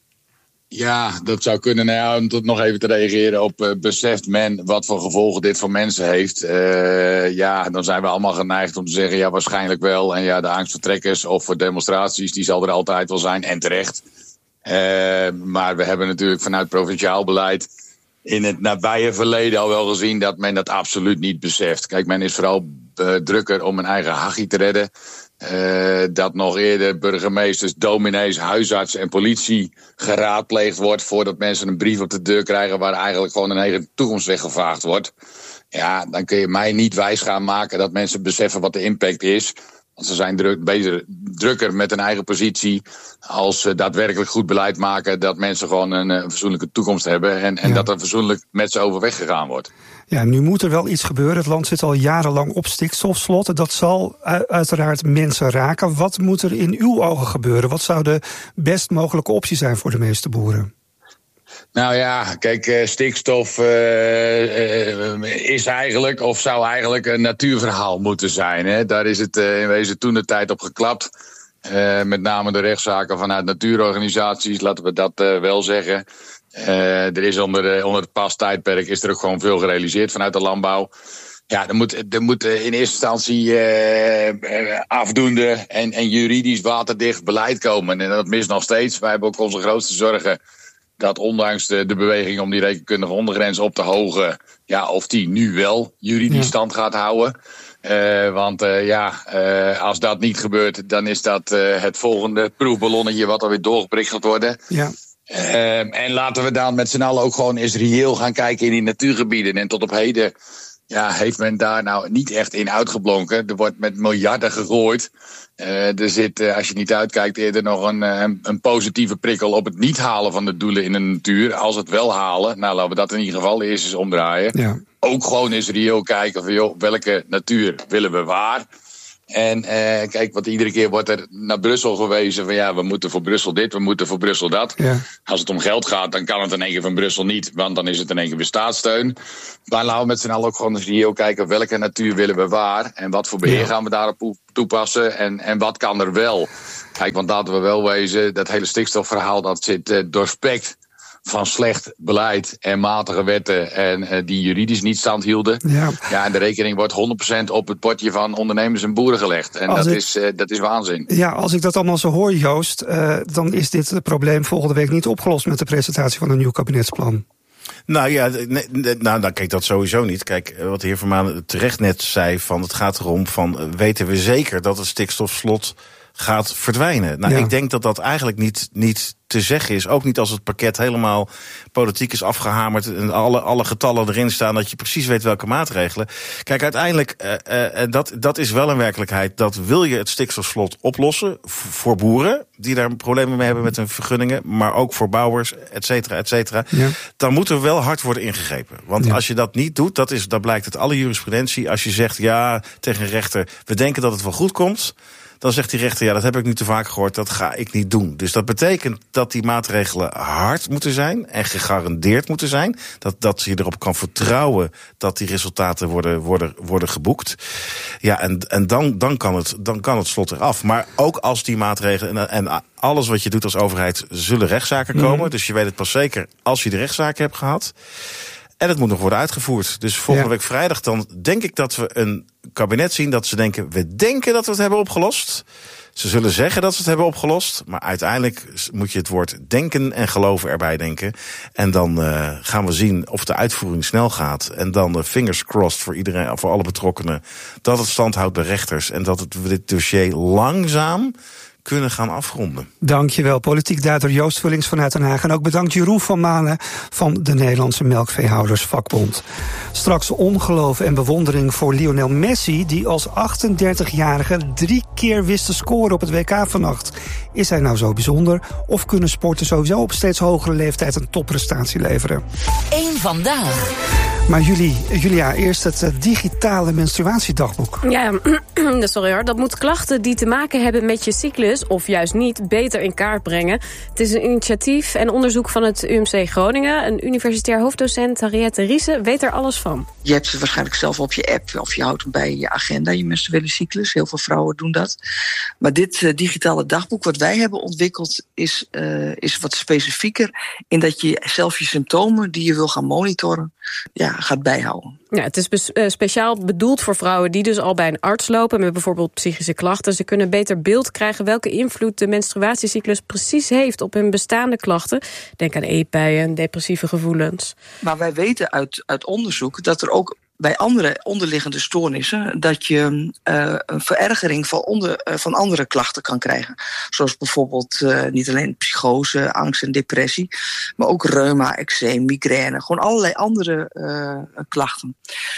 Ja, dat zou kunnen. Nou ja, om tot nog even te reageren op uh, beseft men wat voor gevolgen dit voor mensen heeft. Uh, ja, dan zijn we allemaal geneigd om te zeggen, ja, waarschijnlijk wel. En ja, de angst voor trekkers of voor demonstraties, die zal er altijd wel zijn. En terecht. Uh, maar we hebben natuurlijk vanuit provinciaal beleid in het nabije verleden al wel gezien dat men dat absoluut niet beseft. Kijk, men is vooral uh, drukker om een eigen hachie te redden. Uh, dat nog eerder burgemeesters, dominees, huisartsen en politie geraadpleegd wordt voordat mensen een brief op de deur krijgen waar eigenlijk gewoon een eigen toekomst weggevaagd wordt. Ja, dan kun je mij niet wijs gaan maken dat mensen beseffen wat de impact is. Want ze zijn druk, bezig, drukker met hun eigen positie als ze daadwerkelijk goed beleid maken dat mensen gewoon een, een fatsoenlijke toekomst hebben en, en ja. dat er fatsoenlijk met ze overweg gegaan wordt. Ja, nu moet er wel iets gebeuren. Het land zit al jarenlang op stikstofslot. Dat zal uiteraard mensen raken. Wat moet er in uw ogen gebeuren? Wat zou de best mogelijke optie zijn voor de meeste boeren? Nou ja, kijk, uh, stikstof uh, uh, is eigenlijk, of zou eigenlijk een natuurverhaal moeten zijn. Hè? Daar is het uh, in wezen toen de tijd op geklapt. Uh, met name de rechtszaken vanuit natuurorganisaties, laten we dat uh, wel zeggen. Uh, er is onder, uh, onder het pastijdperk is er ook gewoon veel gerealiseerd vanuit de landbouw. Ja, er moet, er moet in eerste instantie uh, afdoende en, en juridisch waterdicht beleid komen. En dat mist nog steeds. Wij hebben ook onze grootste zorgen dat ondanks de, de beweging om die rekenkundige ondergrens op te hogen, ja, of die nu wel juridisch ja. stand gaat houden. Uh, want uh, ja, uh, als dat niet gebeurt, dan is dat uh, het volgende proefballonnetje wat alweer doorgeprikt gaat worden. Ja. Uh, en laten we dan met z'n allen ook gewoon eens reëel gaan kijken in die natuurgebieden. En tot op heden ja, heeft men daar nou niet echt in uitgeblonken. Er wordt met miljarden gegooid. Uh, er zit, uh, als je niet uitkijkt, eerder nog een, een, een positieve prikkel op het niet halen van de doelen in de natuur. Als het wel halen, nou laten we dat in ieder geval eerst eens omdraaien. Ja. Ook gewoon eens reëel kijken van joh, welke natuur willen we waar? En uh, kijk, want iedere keer wordt er naar Brussel gewezen van ja, we moeten voor Brussel dit, we moeten voor Brussel dat. Ja. Als het om geld gaat, dan kan het in één keer van Brussel niet, want dan is het in één keer weer staatssteun. Maar laten we met z'n allen ook gewoon eens reëel kijken welke natuur willen we waar en wat voor beheer ja. gaan we daarop toepassen en, en wat kan er wel. Kijk, want laten we wel wezen, dat hele stikstofverhaal dat zit uh, doorspekt van slecht beleid en matige wetten en uh, die juridisch niet stand hielden. Ja. ja, en de rekening wordt honderd procent op het potje van ondernemers en boeren gelegd. En dat, ik, is, uh, dat is waanzin. Ja, als ik dat allemaal zo hoor, Joost, uh, dan is dit het probleem volgende week niet opgelost met de presentatie van een nieuw kabinetsplan. Nou ja, nee, nee, nou, nou kijk, dat sowieso niet. Kijk, wat de heer Vermaan terecht net zei, van het gaat erom van uh, weten we zeker dat het stikstofslot gaat verdwijnen. Nou, ja. ik denk dat dat eigenlijk niet, niet te zeggen is. Ook niet als het pakket helemaal politiek is afgehamerd en alle, alle getallen erin staan, dat je precies weet welke maatregelen. Kijk, uiteindelijk, uh, uh, dat, dat is wel een werkelijkheid. Dat wil je het stikstofslot oplossen voor boeren die daar problemen mee hebben met hun vergunningen, maar ook voor bouwers, et cetera, et cetera. Ja. Dan moet er wel hard worden ingegrepen. Want ja. als je dat niet doet, dat is, dat blijkt uit alle jurisprudentie. Als je zegt ja tegen een rechter, we denken dat het wel goed komt, dan zegt die rechter, ja, dat heb ik nu te vaak gehoord, dat ga ik niet doen. Dus dat betekent dat die maatregelen hard moeten zijn en gegarandeerd moeten zijn. Dat, dat je erop kan vertrouwen dat die resultaten worden, worden, worden geboekt. Ja, en, en dan, dan, kan het, dan kan het slot eraf. Maar ook als die maatregelen en, en alles wat je doet als overheid, zullen rechtszaken komen. Mm-hmm. Dus je weet het pas zeker als je de rechtszaken hebt gehad. En het moet nog worden uitgevoerd. Dus volgende ja. week vrijdag dan denk ik dat we een kabinet zien dat ze denken, we denken dat we het hebben opgelost. Ze zullen zeggen dat ze het hebben opgelost, maar uiteindelijk moet je het woord denken en geloven erbij denken. En dan uh, gaan we zien of de uitvoering snel gaat. En dan uh, fingers crossed voor iedereen, voor alle betrokkenen, dat het stand houdt bij rechters en dat het, dit dossier langzaam kunnen gaan afronden. Dankjewel, politiek duider Joost Vullings vanuit Den Haag. En ook bedankt Jeroen van Manen van de Nederlandse Melkveehoudersvakbond. Straks ongeloof en bewondering voor Lionel Messi, die als achtendertigjarige drie keer wist te scoren op het W K vannacht. Is hij nou zo bijzonder? Of kunnen sporten sowieso op steeds hogere leeftijd een topprestatie leveren? Eén vandaag. Maar jullie, Julia, eerst het uh, digitale menstruatiedagboek. Ja, sorry hoor. Dat moet klachten die te maken hebben met je cyclus, of juist niet, beter in kaart brengen. Het is een initiatief en onderzoek van het U M C Groningen. Een universitair hoofddocent, Henriette Riese, weet er alles van. Je hebt het waarschijnlijk zelf op je app, of je houdt hem bij je agenda, je menstruele cyclus. Heel veel vrouwen doen dat. Maar dit uh, digitale dagboek wat wij hebben ontwikkeld is, uh, is wat specifieker, in dat je zelf je symptomen die je wil gaan monitoren, ja, gaat bijhouden. Ja, het is bes- uh, speciaal bedoeld voor vrouwen die dus al bij een arts lopen met bijvoorbeeld psychische klachten. Ze kunnen beter beeld krijgen welke invloed de menstruatiecyclus precies heeft op hun bestaande klachten. Denk aan eetbuien, depressieve gevoelens. Maar wij weten uit, uit onderzoek dat er ook bij andere onderliggende stoornissen dat je uh, een verergering van, onder, uh, van andere klachten kan krijgen. Zoals bijvoorbeeld uh, niet alleen psychose, angst en depressie, maar ook reuma, eczeem, migraine. Gewoon allerlei andere uh, klachten.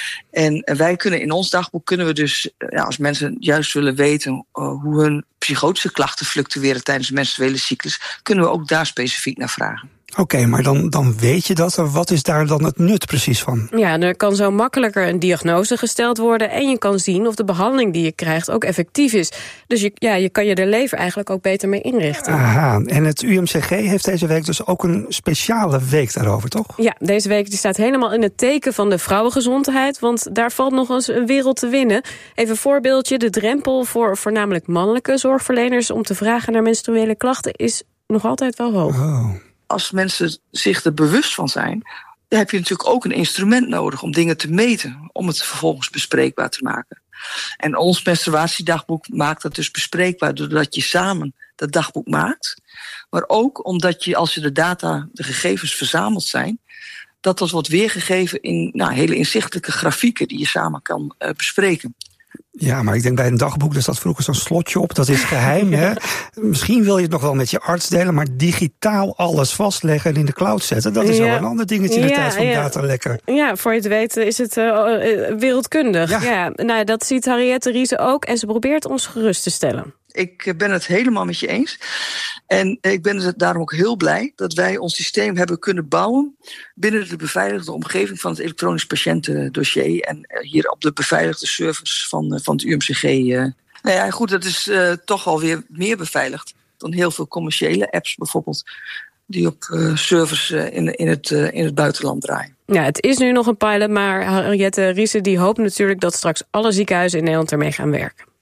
En wij kunnen in ons dagboek kunnen we dus, uh, ja, als mensen juist willen weten uh, hoe hun psychotische klachten fluctueren tijdens de menstruele cyclus, kunnen we ook daar specifiek naar vragen. Oké, okay, maar dan, dan weet je dat. Wat is daar dan het nut precies van? Ja, er kan zo makkelijker een diagnose gesteld worden en je kan zien of de behandeling die je krijgt ook effectief is. Dus je, ja, je kan je er leven eigenlijk ook beter mee inrichten. Aha, en het U M C G heeft deze week dus ook een speciale week daarover, toch? Ja, deze week die staat helemaal in het teken van de vrouwengezondheid, want daar valt nog eens een wereld te winnen. Even een voorbeeldje, de drempel voor voornamelijk mannelijke zorgverleners om te vragen naar menstruele klachten is nog altijd wel hoog. Oh. Als mensen zich er bewust van zijn, dan heb je natuurlijk ook een instrument nodig om dingen te meten, om het vervolgens bespreekbaar te maken. En ons menstruatiedagboek maakt dat dus bespreekbaar doordat je samen dat dagboek maakt. Maar ook omdat je, als je de data, de gegevens verzameld zijn, dat dat wordt weergegeven in nou, hele inzichtelijke grafieken die je samen kan uh, bespreken. Ja, maar ik denk bij een dagboek, er staat vroeger zo'n slotje op, dat is geheim. Hè? Misschien wil je het nog wel met je arts delen, maar digitaal alles vastleggen en in de cloud zetten, dat is ja. wel een ander dingetje in de ja, tijd van ja. datalekken. Ja, voor je het weet is het uh, wereldkundig. Ja. Ja, nou, dat ziet Henriette Riese ook en ze probeert ons gerust te stellen. Ik ben het helemaal met je eens. En ik ben daarom ook heel blij dat wij ons systeem hebben kunnen bouwen binnen de beveiligde omgeving van het elektronisch patiëntendossier en hier op de beveiligde servers van, van het U M C G. Nou ja, goed, dat is uh, toch alweer meer beveiligd dan heel veel commerciële apps bijvoorbeeld, die op uh, servers uh, in, in, het, uh, in het buitenland draaien. Ja, het is nu nog een pilot, maar Henriette Riese die hoopt natuurlijk dat straks alle ziekenhuizen in Nederland ermee gaan werken.